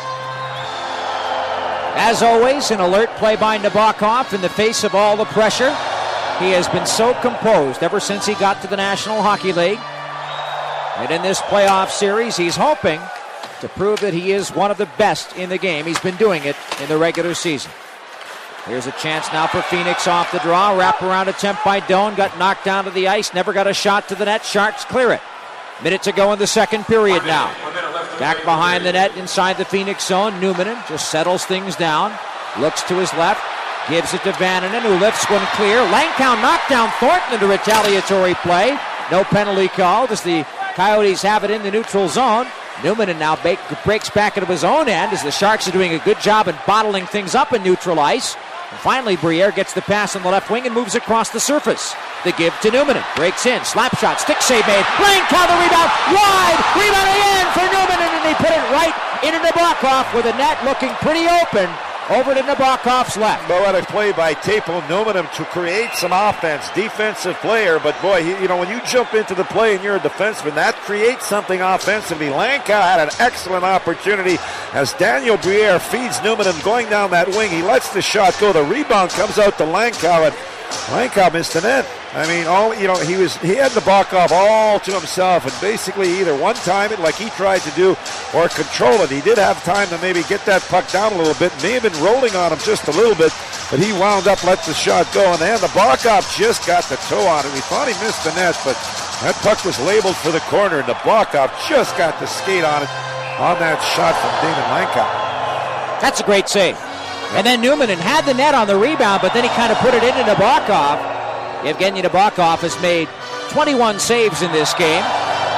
As always, an alert play by Nabokov in the face of all the pressure. He has been so composed ever since he got to the National Hockey League. And in this playoff series, he's hoping to prove that he is one of the best in the game. He's been doing it in the regular season. Here's a chance now for Phoenix off the draw. Wraparound attempt by Doan. Got knocked down to the ice. Never got a shot to the net. Sharks clear it. Minute to go in the second period now. Back behind the net inside the Phoenix zone. Numminen just settles things down. Looks to his left. Gives it to Vananen, who lifts one clear. Langkow knocked down Thornton into retaliatory play. No penalty called as the Coyotes have it in the neutral zone. Numminen now breaks back into his own end as the Sharks are doing a good job in bottling things up in neutral ice. And finally, Briere gets the pass on the left wing and moves across the surface. The give to Numminen. Breaks in. Slap shot. Stick save made. Langkow the rebound. Wide. Rebound again for Numminen. And they put it right into Nabokov with the net looking pretty open. Over to Nabokov's left. But what a play by Teppo Numminen to create some offense. Defensive player, but boy, when you jump into the play and you're a defenseman, that creates something offensively. Langkow had an excellent opportunity as Daniel Briere feeds Numminen going down that wing. He lets the shot go. The rebound comes out to Langkow, and Langkow missed the net. I mean, he had Nabokov all to himself, and basically either one-time it like he tried to do or control it. He did have time to maybe get that puck down a little bit. May have been rolling on him just a little bit, but he wound up, let the shot go, and then Nabokov just got the toe on it. We thought he missed the net, but that puck was labeled for the corner, and Nabokov just got the skate on it on that shot from Damon Langkow. That's a great save. And then Numminen had the net on the rebound, but then he kind of put it into Nabokov. Evgeny Nabokov has made 21 saves in this game. The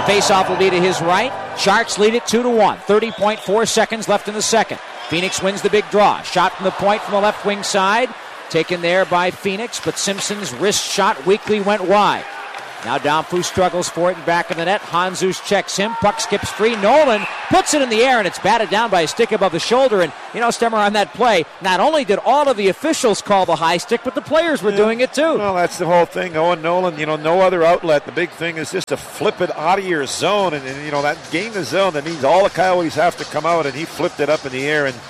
Faceoff will be to his right. Sharks lead it 2-1. 30.4 seconds left in the second. Phoenix wins the big draw. Shot from the point from the left wing side. Taken there by Phoenix, but Simpson's wrist shot weakly went wide. Now Damphousse struggles for it in back of the net. Handzus checks him. Puck skips free. Nolan puts it in the air, and it's batted down by a stick above the shoulder. And, Stemmer, on that play, not only did all of the officials call the high stick, but the players were doing it too. Well, that's the whole thing. Owen Nolan, no other outlet. The big thing is just to flip it out of your zone. And that gain the zone, that means all the Coyotes have to come out, and he flipped it up in the air. And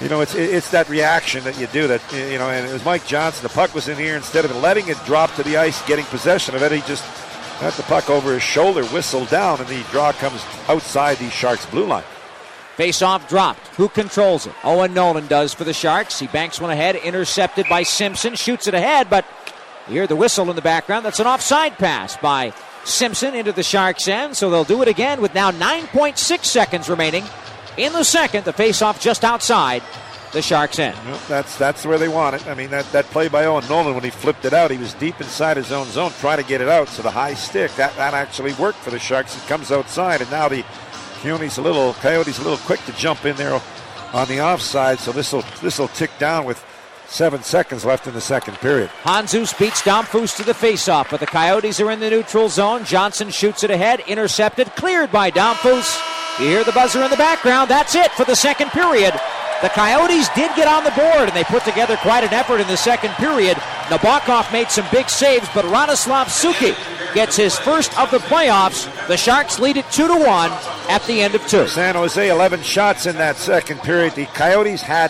it's that reaction that you do that, and it was Mike Johnson. The puck was in here. Instead of letting it drop to the ice, getting possession of it, he just got the puck over his shoulder, whistled down, and the draw comes outside the Sharks' blue line. Face-off dropped. Who controls it? Owen Nolan does for the Sharks. He banks one ahead, intercepted by Simpson, shoots it ahead, but you hear the whistle in the background. That's an offside pass by Simpson into the Sharks' end, so they'll do it again with now 9.6 seconds remaining. In the second, the face-off just outside the Sharks' end. Well, that's where they want it. I mean, that play by Owen Nolan, when he flipped it out, he was deep inside his own zone trying to get it out. So the high stick, that actually worked for the Sharks. It comes outside, and now the Coyotes a little quick to jump in there on the offside. So this will tick down with 7 seconds left in the second period. Handzus beats Damphousse to the face-off, but the Coyotes are in the neutral zone. Johnson shoots it ahead, intercepted, cleared by Damphousse. You hear the buzzer in the background. That's it for the second period. The Coyotes did get on the board, and they put together quite an effort in the second period. Nabokov made some big saves, but Radoslav Suki gets his first of the playoffs. The Sharks lead it 2-1 at the end of 2. San Jose, 11 shots in that second period. The Coyotes had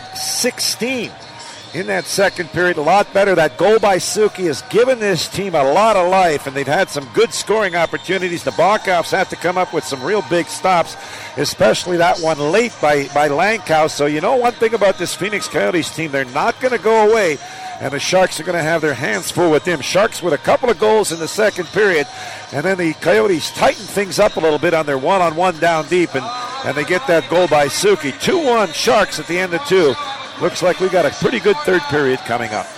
16 in that second period. A lot better. That goal by Suki has given this team a lot of life, and they've had some good scoring opportunities. The Nabokovs had to come up with some real big stops, especially that one late by Langkow. So one thing about this Phoenix Coyotes team, they're not going to go away, and the Sharks are going to have their hands full with them. Sharks with a couple of goals in the second period, and then the Coyotes tighten things up a little bit on their one-on-one down deep, and they get that goal by Suki. 2-1 Sharks at the end of 2. Looks like we got a pretty good third period coming up.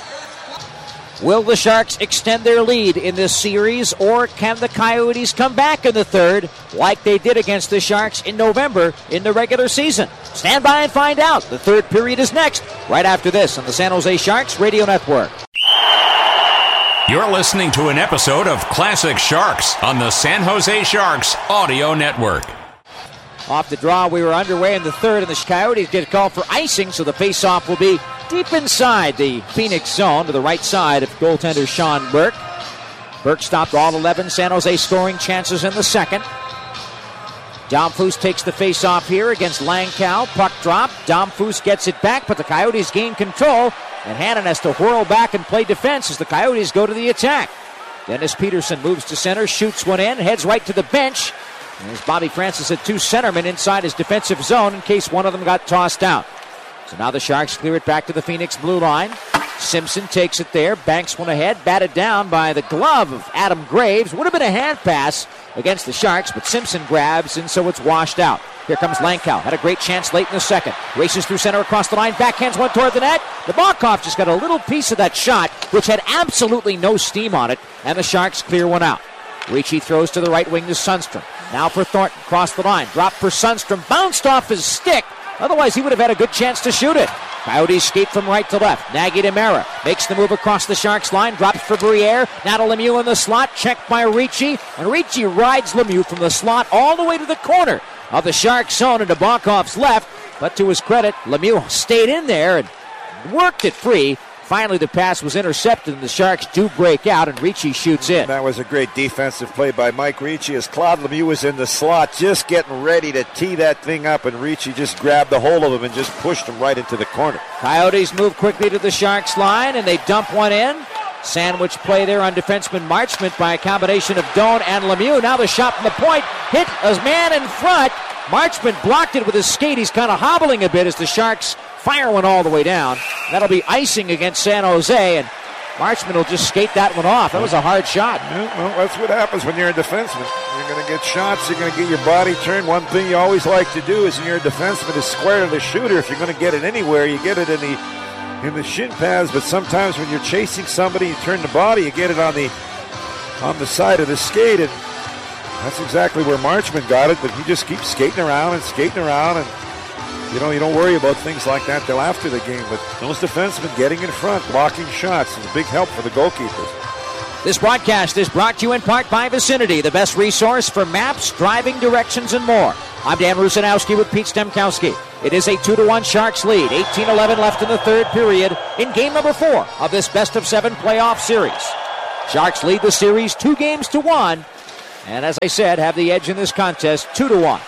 Will the Sharks extend their lead in this series, or can the Coyotes come back in the third like they did against the Sharks in November in the regular season? Stand by and find out. The third period is next, right after this on the San Jose Sharks Radio Network. You're listening to an episode of Classic Sharks on the San Jose Sharks Audio Network. Off the draw, we were underway in the third, and the Coyotes get called for icing, so the face-off will be deep inside the Phoenix zone to the right side of goaltender Sean Burke. Burke stopped all 11 San Jose scoring chances in the second. Damphousse takes the face-off here against Langkow. Puck drop. Damphousse gets it back, but the Coyotes gain control, and Hannon has to whirl back and play defense as the Coyotes go to the attack. Dennis Peterson moves to center, shoots one in, heads right to the bench. As Bobby Francis had 2 centermen inside his defensive zone in case one of them got tossed out. So now the Sharks clear it back to the Phoenix blue line. Simpson takes it there, banks one ahead, batted down by the glove of Adam Graves. Would have been a hand pass against the Sharks, but Simpson grabs, and so it's washed out. Here comes Langkow. Had a great chance late in the second. Races through center across the line, backhands one toward the net. Nabokov just got a little piece of that shot, which had absolutely no steam on it, and the Sharks clear one out. Ricci throws to the right wing to Sundstrom. Now for Thornton, cross the line. Drop for Sundstrom, bounced off his stick. Otherwise, he would have had a good chance to shoot it. Coyotes skate from right to left. Nagy Demera makes the move across the Sharks line, drops for Briere. Now to Lemieux in the slot, checked by Ricci. And Ricci rides Lemieux from the slot all the way to the corner of the Sharks zone into Bakov's left. But to his credit, Lemieux stayed in there and worked it free. Finally, the pass was intercepted, and the Sharks do break out, and Ricci shoots in. That was a great defensive play by Mike Ricci as Claude Lemieux was in the slot, just getting ready to tee that thing up, and Ricci just grabbed the hold of him and just pushed him right into the corner. Coyotes move quickly to the Sharks line, and they dump one in. Sandwich play there on defenseman Marchment by a combination of Doan and Lemieux. Now the shot from the point, hit a man in front. Marchment blocked it with his skate. He's kind of hobbling a bit as the Sharks fire one all the way down. That'll be icing against San Jose, and Marchment will just skate that one off. That was a hard shot. Yeah, well, that's what happens when you're a defenseman. You're going to get shots. You're going to get your body turned. One thing you always like to do is when you're a defenseman is square to the shooter. If you're going to get it anywhere, you get it in the shin pads. But sometimes when you're chasing somebody, you turn the body, you get it on the side of the skate. And That's exactly where Marchment got it, but he just keeps skating around, and you don't worry about things like that till after the game. But those defensemen getting in front, blocking shots, is a big help for the goalkeepers. This broadcast is brought to you in part by Vicinity, the best resource for maps, driving directions, and more. I'm Dan Rusanowski with Pete Stemkowski. It is a 2-1 Sharks lead. 18-11 left in the third period in game number 4 of this best-of-7 playoff series. Sharks lead the series 2-1, and as I said, have the edge in this contest 2-1.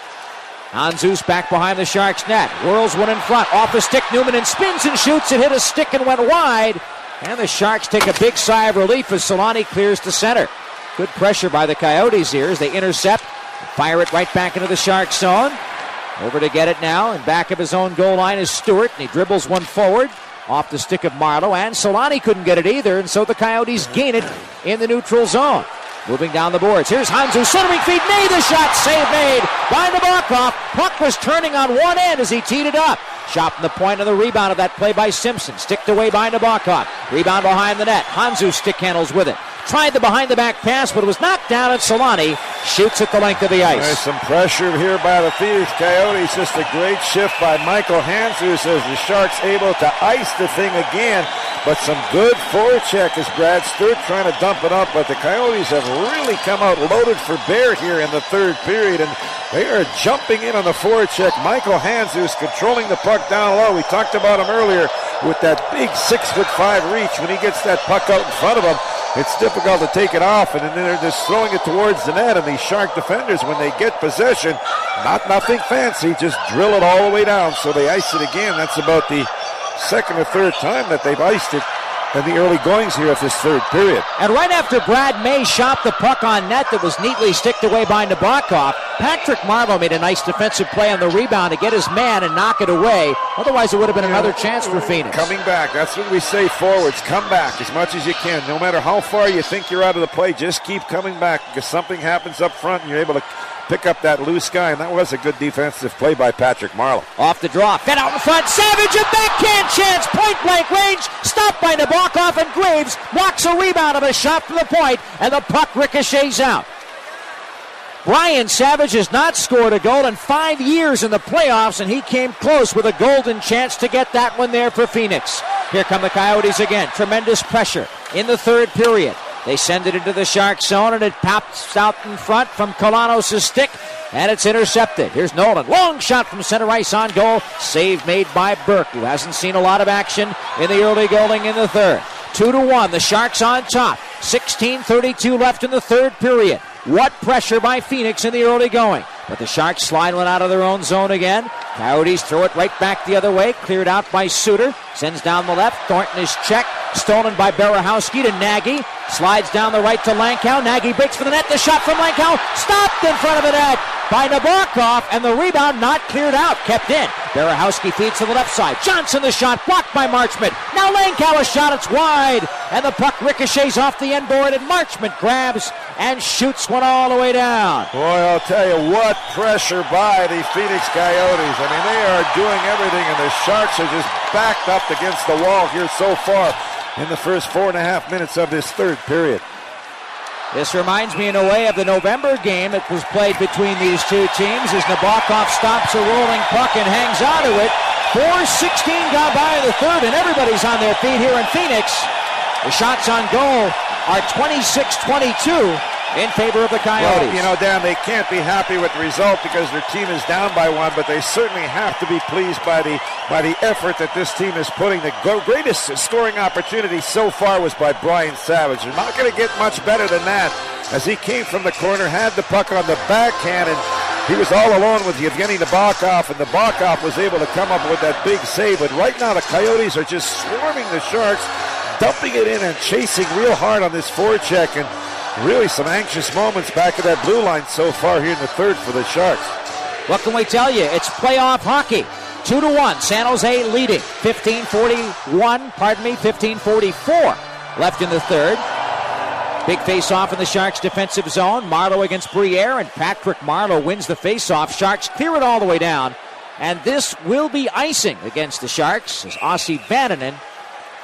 Handzus back behind the Sharks net. Whirls one in front. Off the stick, Newman and spins and shoots. It hit a stick and went wide. And the Sharks take a big sigh of relief as Solani clears to center. Good pressure by the Coyotes here as they intercept. Fire it right back into the Sharks zone. Over to get it now. And back of his own goal line is Stewart. And he dribbles one forward. Off the stick of Marleau. And Solani couldn't get it either. And so the Coyotes gain it in the neutral zone. Moving down the boards. Here's Handzus, centering feed, made the shot, save made by Nabokov. Puck was turning on one end as he teed it up. Shot from the point of the rebound of that play by Simpson. Sticked away by Nabokov. Rebound behind the net. Handzus stick handles with it. Tried the behind-the-back pass, but it was knocked down at Solani. Shoots at the length of the ice. There's some pressure here by the Phoenix Coyotes. Just a great shift by Michael Handzus as the Sharks able to ice the thing again. But some good forecheck as Brad Stewart trying to dump it up. But the Coyotes have really come out loaded for bear here in the third period. And they are jumping in on the forecheck. Michael Handzus controlling the puck down low. We talked about him earlier with that big 6'5" reach. When he gets that puck out in front of him, it's difficult to take it off, and then they're just throwing it towards the net. And these Shark defenders, when they get possession, nothing fancy, just drill it all the way down. So they ice it again. That's about the second or third time that they've iced it in the early goings here of this third period. And right after Brad May shot the puck on net that was neatly sticked away by Nabokov, Patrick Marleau made a nice defensive play on the rebound to get his man and knock it away. Otherwise, it would have been another chance for Phoenix. Coming back. That's what we say forwards. Come back as much as you can. No matter how far you think you're out of the play, just keep coming back because something happens up front and you're able to pick up that loose guy, and that was a good defensive play by Patrick Marleau. Off the draw, fed out in front, Savage, a backhand chance, point-blank range, stopped by Nabokov, and Graves blocks a rebound of a shot from the point, and the puck ricochets out. Brian Savage has not scored a goal in 5 years in the playoffs, and he came close with a golden chance to get that one there for Phoenix. Here come the Coyotes again. Tremendous pressure in the third period. They send it into the Shark zone, and it pops out in front from Kolanos' stick, and it's intercepted. Here's Nolan. Long shot from center ice on goal. Save made by Burke, who hasn't seen a lot of action in the early going in the third. 2-1, the Sharks on top. 16:32 left in the third period. What pressure by Phoenix in the early going. But the Sharks slide one out of their own zone again. Coyotes throw it right back the other way. Cleared out by Suter. Sends down the left. Thornton is checked. Stolen by Berehowski to Nagy. Slides down the right to Lankow. Nagy breaks for the net. The shot from Lankow. Stopped in front of the net by Nabokov. And the rebound not cleared out. Kept in. Berehowski feeds to the left side. Johnson the shot. Blocked by Marchment. Now Lankow a shot. It's wide. And the puck ricochets off the end board. And Marchment grabs and shoots one all the way down. Boy, I'll tell you what pressure by the Phoenix Coyotes. I mean, they are doing everything, and the Sharks are just backed up against the wall here so far in the first 4.5 minutes of this third period. This reminds me in a way of the November game that was played between these two teams as Nabokov stops a rolling puck and hangs onto it. 4:16 gone by in the third, and everybody's on their feet here in Phoenix. The shots on goal are 26-22 in favor of the Coyotes. Well, you know, Dan, they can't be happy with the result because their team is down by one, but they certainly have to be pleased by the effort that this team is putting. The greatest scoring opportunity so far was by Brian Savage. They're not going to get much better than that as he came from the corner, had the puck on the backhand, and he was all alone with Yevgeny Nabokov, and Nabokov was able to come up with that big save. But right now the Coyotes are just swarming the Sharks, dumping it in and chasing real hard on this forecheck, and really some anxious moments back at that blue line so far here in the third for the Sharks. What can we tell you? It's playoff hockey. 2-1, San Jose leading. 15:44 left in the third. Big face-off in the Sharks' defensive zone. Marleau against Briere, and Patrick Marleau wins the face-off. Sharks clear it all the way down. And this will be icing against the Sharks as Ossi Vannanen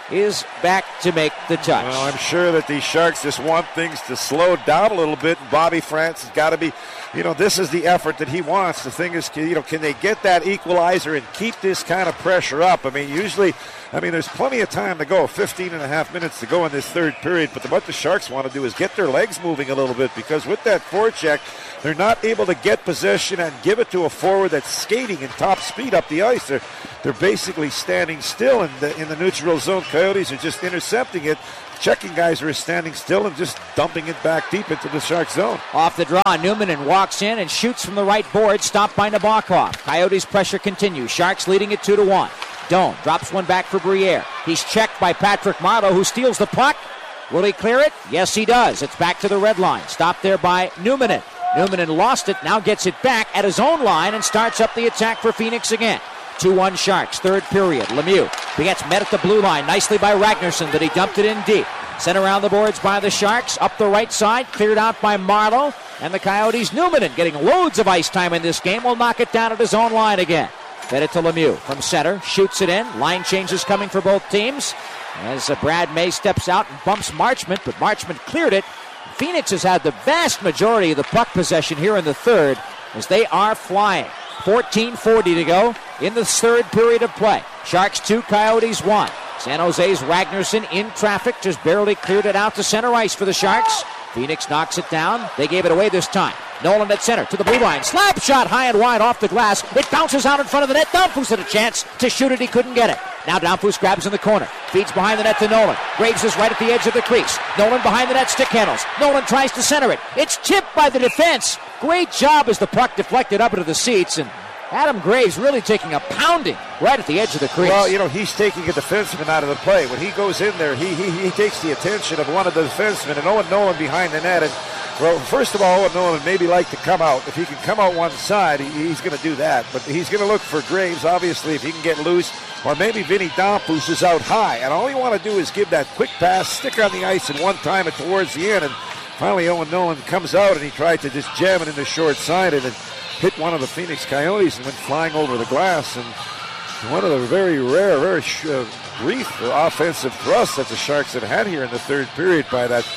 is back to make the touch. Well, I'm sure that these Sharks just want things to slow down a little bit, and Bobby France has got to be, this is the effort that he wants. The thing is, can they get that equalizer and keep this kind of pressure up? Usually, there's plenty of time to go, 15 and a half minutes to go in this third period, but what the Sharks want to do is get their legs moving a little bit, because with that forecheck, they're not able to get possession and give it to a forward that's skating in top speed up the ice. They're basically standing still in the neutral zone. Coyotes are just intercepting it. Checking guys are standing still and just dumping it back deep into the Shark zone. Off the draw, Newman walks in and shoots from the right board, stopped by Nabokov. Coyotes' pressure continues. Sharks leading it 2-1. Doan drops one back for Briere. He's checked by Patrick Marleau, who steals the puck. Will he clear it? Yes, he does. It's back to the red line. Stopped there by Newman. Newman lost it, now gets it back at his own line and starts up the attack for Phoenix again. 2-1 Sharks, third period. Lemieux gets met at the blue line nicely by Ragnarsson, but he dumped it in deep. Sent around the boards by the Sharks, up the right side, cleared out by Marleau, and the Coyotes, Newman, getting loads of ice time in this game, will knock it down at his own line again. Fed it to Lemieux from center, shoots it in. Line changes coming for both teams as Brad May steps out and bumps Marchment, but Marchment cleared it. Phoenix has had the vast majority of the puck possession here in the third as they are flying. 14:40 to go in the third period of play. Sharks 2, Coyotes 1. San Jose's Ragnarsson in traffic, just barely cleared it out to center ice for the Sharks. Phoenix knocks it down. They gave it away this time. Nolan at center to the blue line. Slap shot high and wide off the glass. It bounces out in front of the net. Downfus had a chance to shoot it. He couldn't get it. Now Downfus grabs in the corner. Feeds behind the net to Nolan. Graves is right at the edge of the crease. Nolan behind the net, stick handles. Nolan tries to center it. It's tipped by the defense. Great job as the puck deflected up into the seats, and Adam Graves really taking a pounding right at the edge of the crease. Well, he's taking a defenseman out of the play. When he goes in there, he takes the attention of one of the defensemen, and Owen Nolan behind the net. And, well, first of all, Owen Nolan maybe like to come out. If he can come out one side, he's going to do that. But he's going to look for Graves, obviously, if he can get loose. Or maybe Vinny Downfus is out high. And all you want to do is give that quick pass, stick on the ice, and one time it towards the end. And finally, Owen Nolan comes out, and he tried to just jam it in the short side and hit one of the Phoenix Coyotes and went flying over the glass. And one of the very rare, very brief offensive thrusts that the Sharks have had here in the third period by that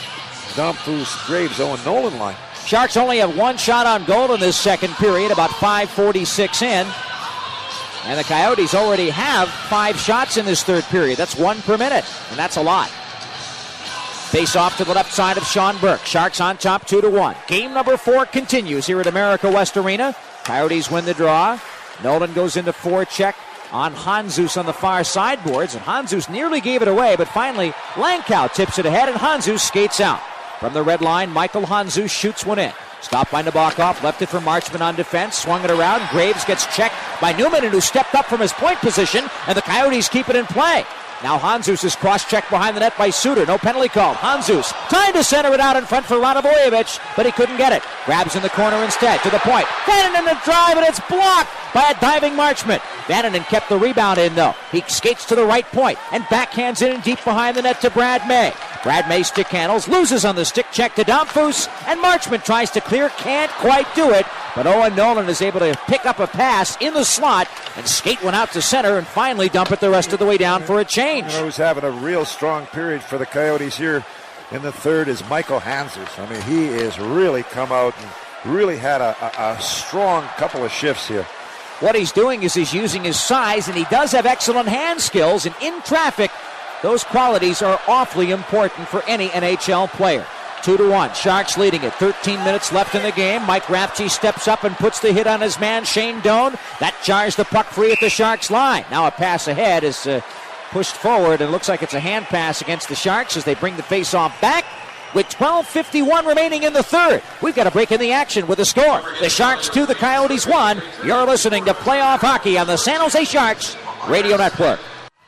Downfus, Graves, Owen Nolan line. Sharks only have one shot on goal in this second period, about 5:46 in. And the Coyotes already have 5 shots in this third period. That's 1 per minute, and that's a lot. Face off to the left side of Sean Burke. Sharks on top 2-1. Game number 4 continues here at America West Arena. Coyotes win the draw. Nolan goes into forecheck on Hanzus on the far sideboards, and Hanzus nearly gave it away, but finally Langkow tips it ahead, and Hanzus skates out. From the red line, Michael Hanzus shoots one in. Stopped by Nabokov, left it for Marchment on defense, swung it around. Graves gets checked by Newman, who stepped up from his point position, and the Coyotes keep it in play. Now Hanzus is cross-checked behind the net by Suter. No penalty call. Hanzus trying to center it out in front for Radovojevic, but he couldn't get it. Grabs in the corner instead, to the point. Vananen the drive, and it's blocked by a diving Marchment. Vananen kept the rebound in, though. He skates to the right point and backhands it in deep behind the net to Brad May. Brad May stick handles, loses on the stick check to Downfus, and Marchment tries to clear, can't quite do it. But Owen Nolan is able to pick up a pass in the slot and skate one out to center and finally dump it the rest of the way down for a change. Who's having a real strong period for the Coyotes here in the third is Michael Hanzus. He has really come out and really had a strong couple of shifts here. What he's doing is he's using his size, and he does have excellent hand skills, and in traffic, those qualities are awfully important for any NHL player. 2-1. Sharks leading it. 13 minutes left in the game. Mike Rafchi steps up and puts the hit on his man, Shane Doan. That jars the puck free at the Sharks line. Now a pass ahead is pushed forward, and it looks like it's a hand pass against the Sharks as they bring the face-off back. With 12:51 remaining in the third, we've got a break in the action with the score. The Sharks 2, the Coyotes 1. You're listening to Playoff Hockey on the San Jose Sharks Radio Network.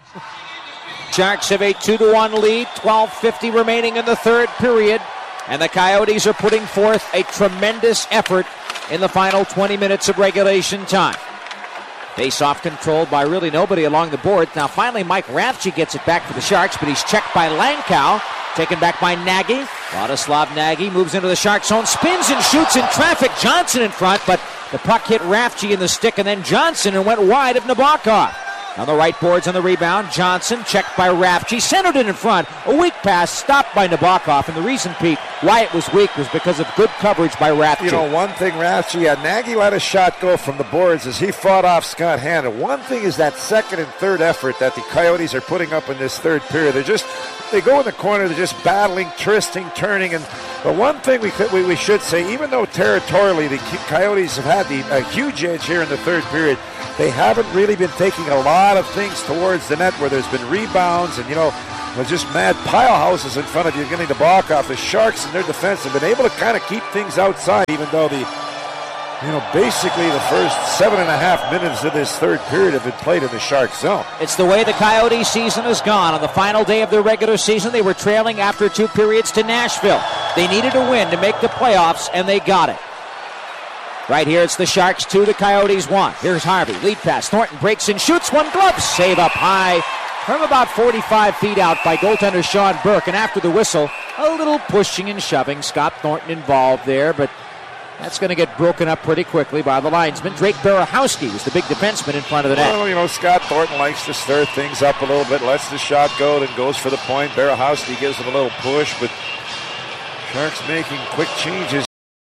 Sharks have a 2-1 lead, 12:50 remaining in the third period, and the Coyotes are putting forth a tremendous effort in the final 20 minutes of regulation time. Face-off controlled by really nobody along the board. Now finally Mike Rafchi gets it back for the Sharks, but he's checked by Langkow. Taken back by Nagy. Vladislav Nagy moves into the Sharks zone, spins and shoots in traffic. Johnson in front, but the puck hit Rafchi in the stick and then Johnson and went wide of Nabokov. On the right boards on the rebound, Johnson checked by Rafchi, centered it in front. A weak pass stopped by Nabokov, and the reason, Pete, why it was weak was because of good coverage by Rafchi. You know, one thing Rafchi had, Nagy let a shot go from the boards as he fought off Scott Hannon. One thing is that second and third effort that the Coyotes are putting up in this third period. They go in the corner, they're just battling, twisting, turning. But one thing we should say, even though territorially the Coyotes have had a huge edge here in the third period, they haven't really been taking a lot of things towards the net where there's been rebounds and, there's just mad pile houses in front of you getting the ball off. The Sharks and their defense have been able to kind of keep things outside, even though basically the first 7.5 minutes of this third period have been played in the Sharks zone. It's the way the Coyote season has gone. On the final day of their regular season, they were trailing after 2 periods to Nashville. They needed a win to make the playoffs, and they got it. Right here, it's the Sharks 2, the Coyotes 1. Here's Harvey, lead pass. Thornton breaks in, shoots one, glove save up high from about 45 feet out by goaltender Sean Burke. And after the whistle, a little pushing and shoving. Scott Thornton involved there, but that's going to get broken up pretty quickly by the linesman. Drake Berehowski was the big defenseman in front of the net. Well, Scott Thornton likes to stir things up a little bit, lets the shot go, then goes for the point. Berehowski gives him a little push, but Sharks making quick changes.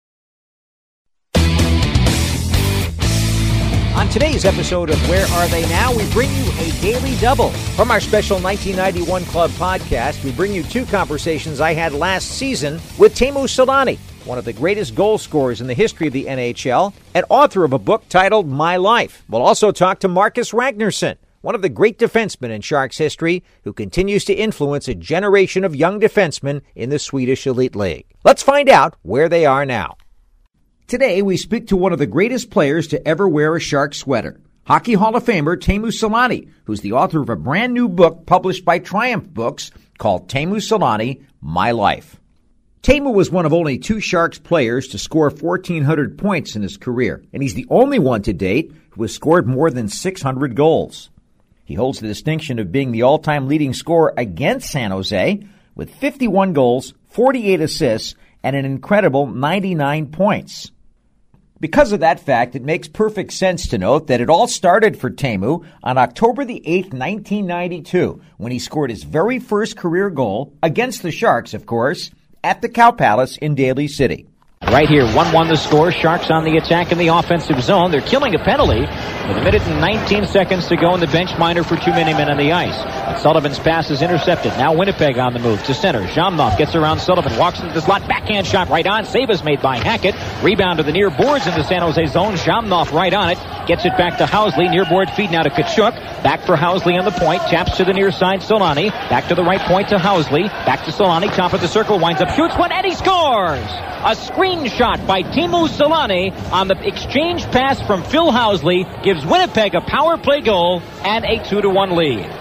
On today's episode of Where Are They Now, we bring you a daily double. From our special 1991 Club podcast, we bring you 2 conversations I had last season with Teemu Selanne, one of the greatest goal scorers in the history of the NHL, and author of a book titled My Life. We'll also talk to Marcus Ragnarsson, one of the great defensemen in Sharks history, who continues to influence a generation of young defensemen in the Swedish Elite League. Let's find out where they are now. Today, we speak to one of the greatest players to ever wear a Shark sweater, Hockey Hall of Famer Teemu Selanne, who's the author of a brand new book published by Triumph Books called Teemu Selanne, My Life. Teemu was one of only 2 Sharks players to score 1,400 points in his career, and he's the only one to date who has scored more than 600 goals. He holds the distinction of being the all-time leading scorer against San Jose with 51 goals, 48 assists, and an incredible 99 points. Because of that fact, it makes perfect sense to note that it all started for Teemu on October the 8th, 1992, when he scored his very first career goal, against the Sharks, of course, at the Cow Palace in Daly City. Right here, 1-1 the score. Sharks on the attack in the offensive zone. They're killing a penalty with 1 minute and 19 seconds to go in the bench minor for too many men on the ice. But Sullivan's pass is intercepted. Now Winnipeg on the move to center. Zhamnov gets around Sullivan, walks into the slot, backhand shot right on. Save is made by Hackett. Rebound to the near boards in the San Jose zone. Zhamnov right on it. Gets it back to Housley. Near board feed now to Tkachuk. Back for Housley on the point. Taps to the near side, Selanne. Back to the right point to Housley. Back to Selanne. Top of the circle. Winds up, shoots one, and he scores! A screenshot by Teemu Selanne on the exchange pass from Phil Housley gives Winnipeg a power play goal and a 2-1 lead.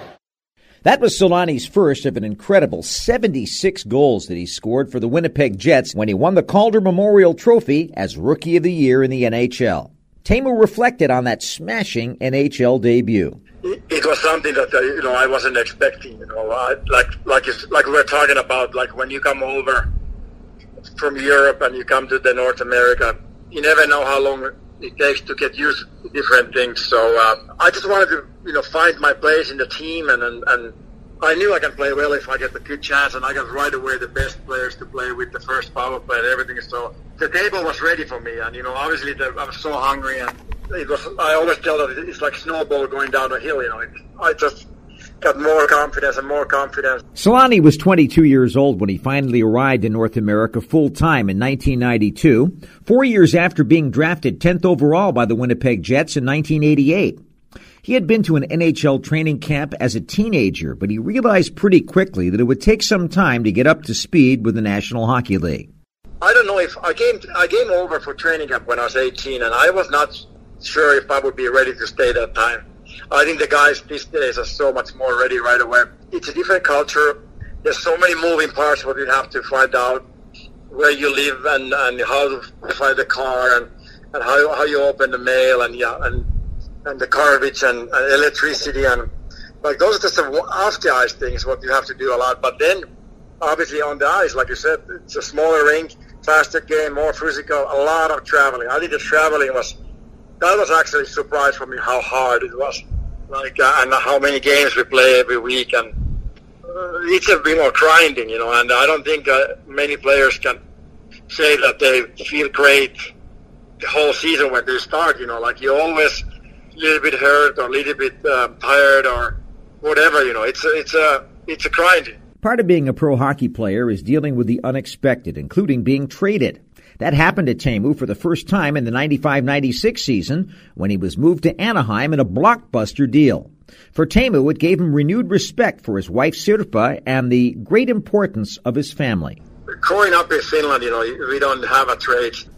That was Selanne's first of an incredible 76 goals that he scored for the Winnipeg Jets when he won the Calder Memorial Trophy as Rookie of the Year in the NHL. Teemu reflected on that smashing NHL debut. It was something that I wasn't expecting. Like we were talking about, like when you come over from Europe and you come to the North America, you never know how long it takes to get used to different things. So I just wanted to, find my place in the team, and I knew I can play well if I get the good chance, and I got right away the best players to play with, the first power play and everything. So the table was ready for me, and obviously I was so hungry, and I always tell that it's like snowball going down a hill. I just got more confidence and more confidence. Selanne was 22 years old when he finally arrived in North America full-time in 1992, 4 years after being drafted 10th overall by the Winnipeg Jets in 1988. He had been to an NHL training camp as a teenager, but he realized pretty quickly that it would take some time to get up to speed with the National Hockey League. I don't know if I came over for training camp when I was 18, and I was not sure if I would be ready to stay that time. I think the guys these days are so much more ready right away. It's a different culture. There's so many moving parts what you have to find out, where you live and how to find the car and how you open the mail and the garbage and electricity, and like those are just off the ice things what you have to do a lot. But then obviously on the ice, like you said, it's a smaller rink, faster game, more physical, a lot of traveling. I think the traveling was actually a surprise for me how hard it was. and how many games we play every week, and it's a bit more grinding, and I don't think many players can say that they feel great the whole season when they start, you're always a little bit hurt or a little bit tired or whatever, it's a grinding. Part of being a pro hockey player is dealing with the unexpected, including being traded. That happened to Teemu for the first time in the 95-96 season when he was moved to Anaheim in a blockbuster deal. For Teemu, it gave him renewed respect for his wife Sirpa and the great importance of his family. Growing up in Finland, we don't have a trade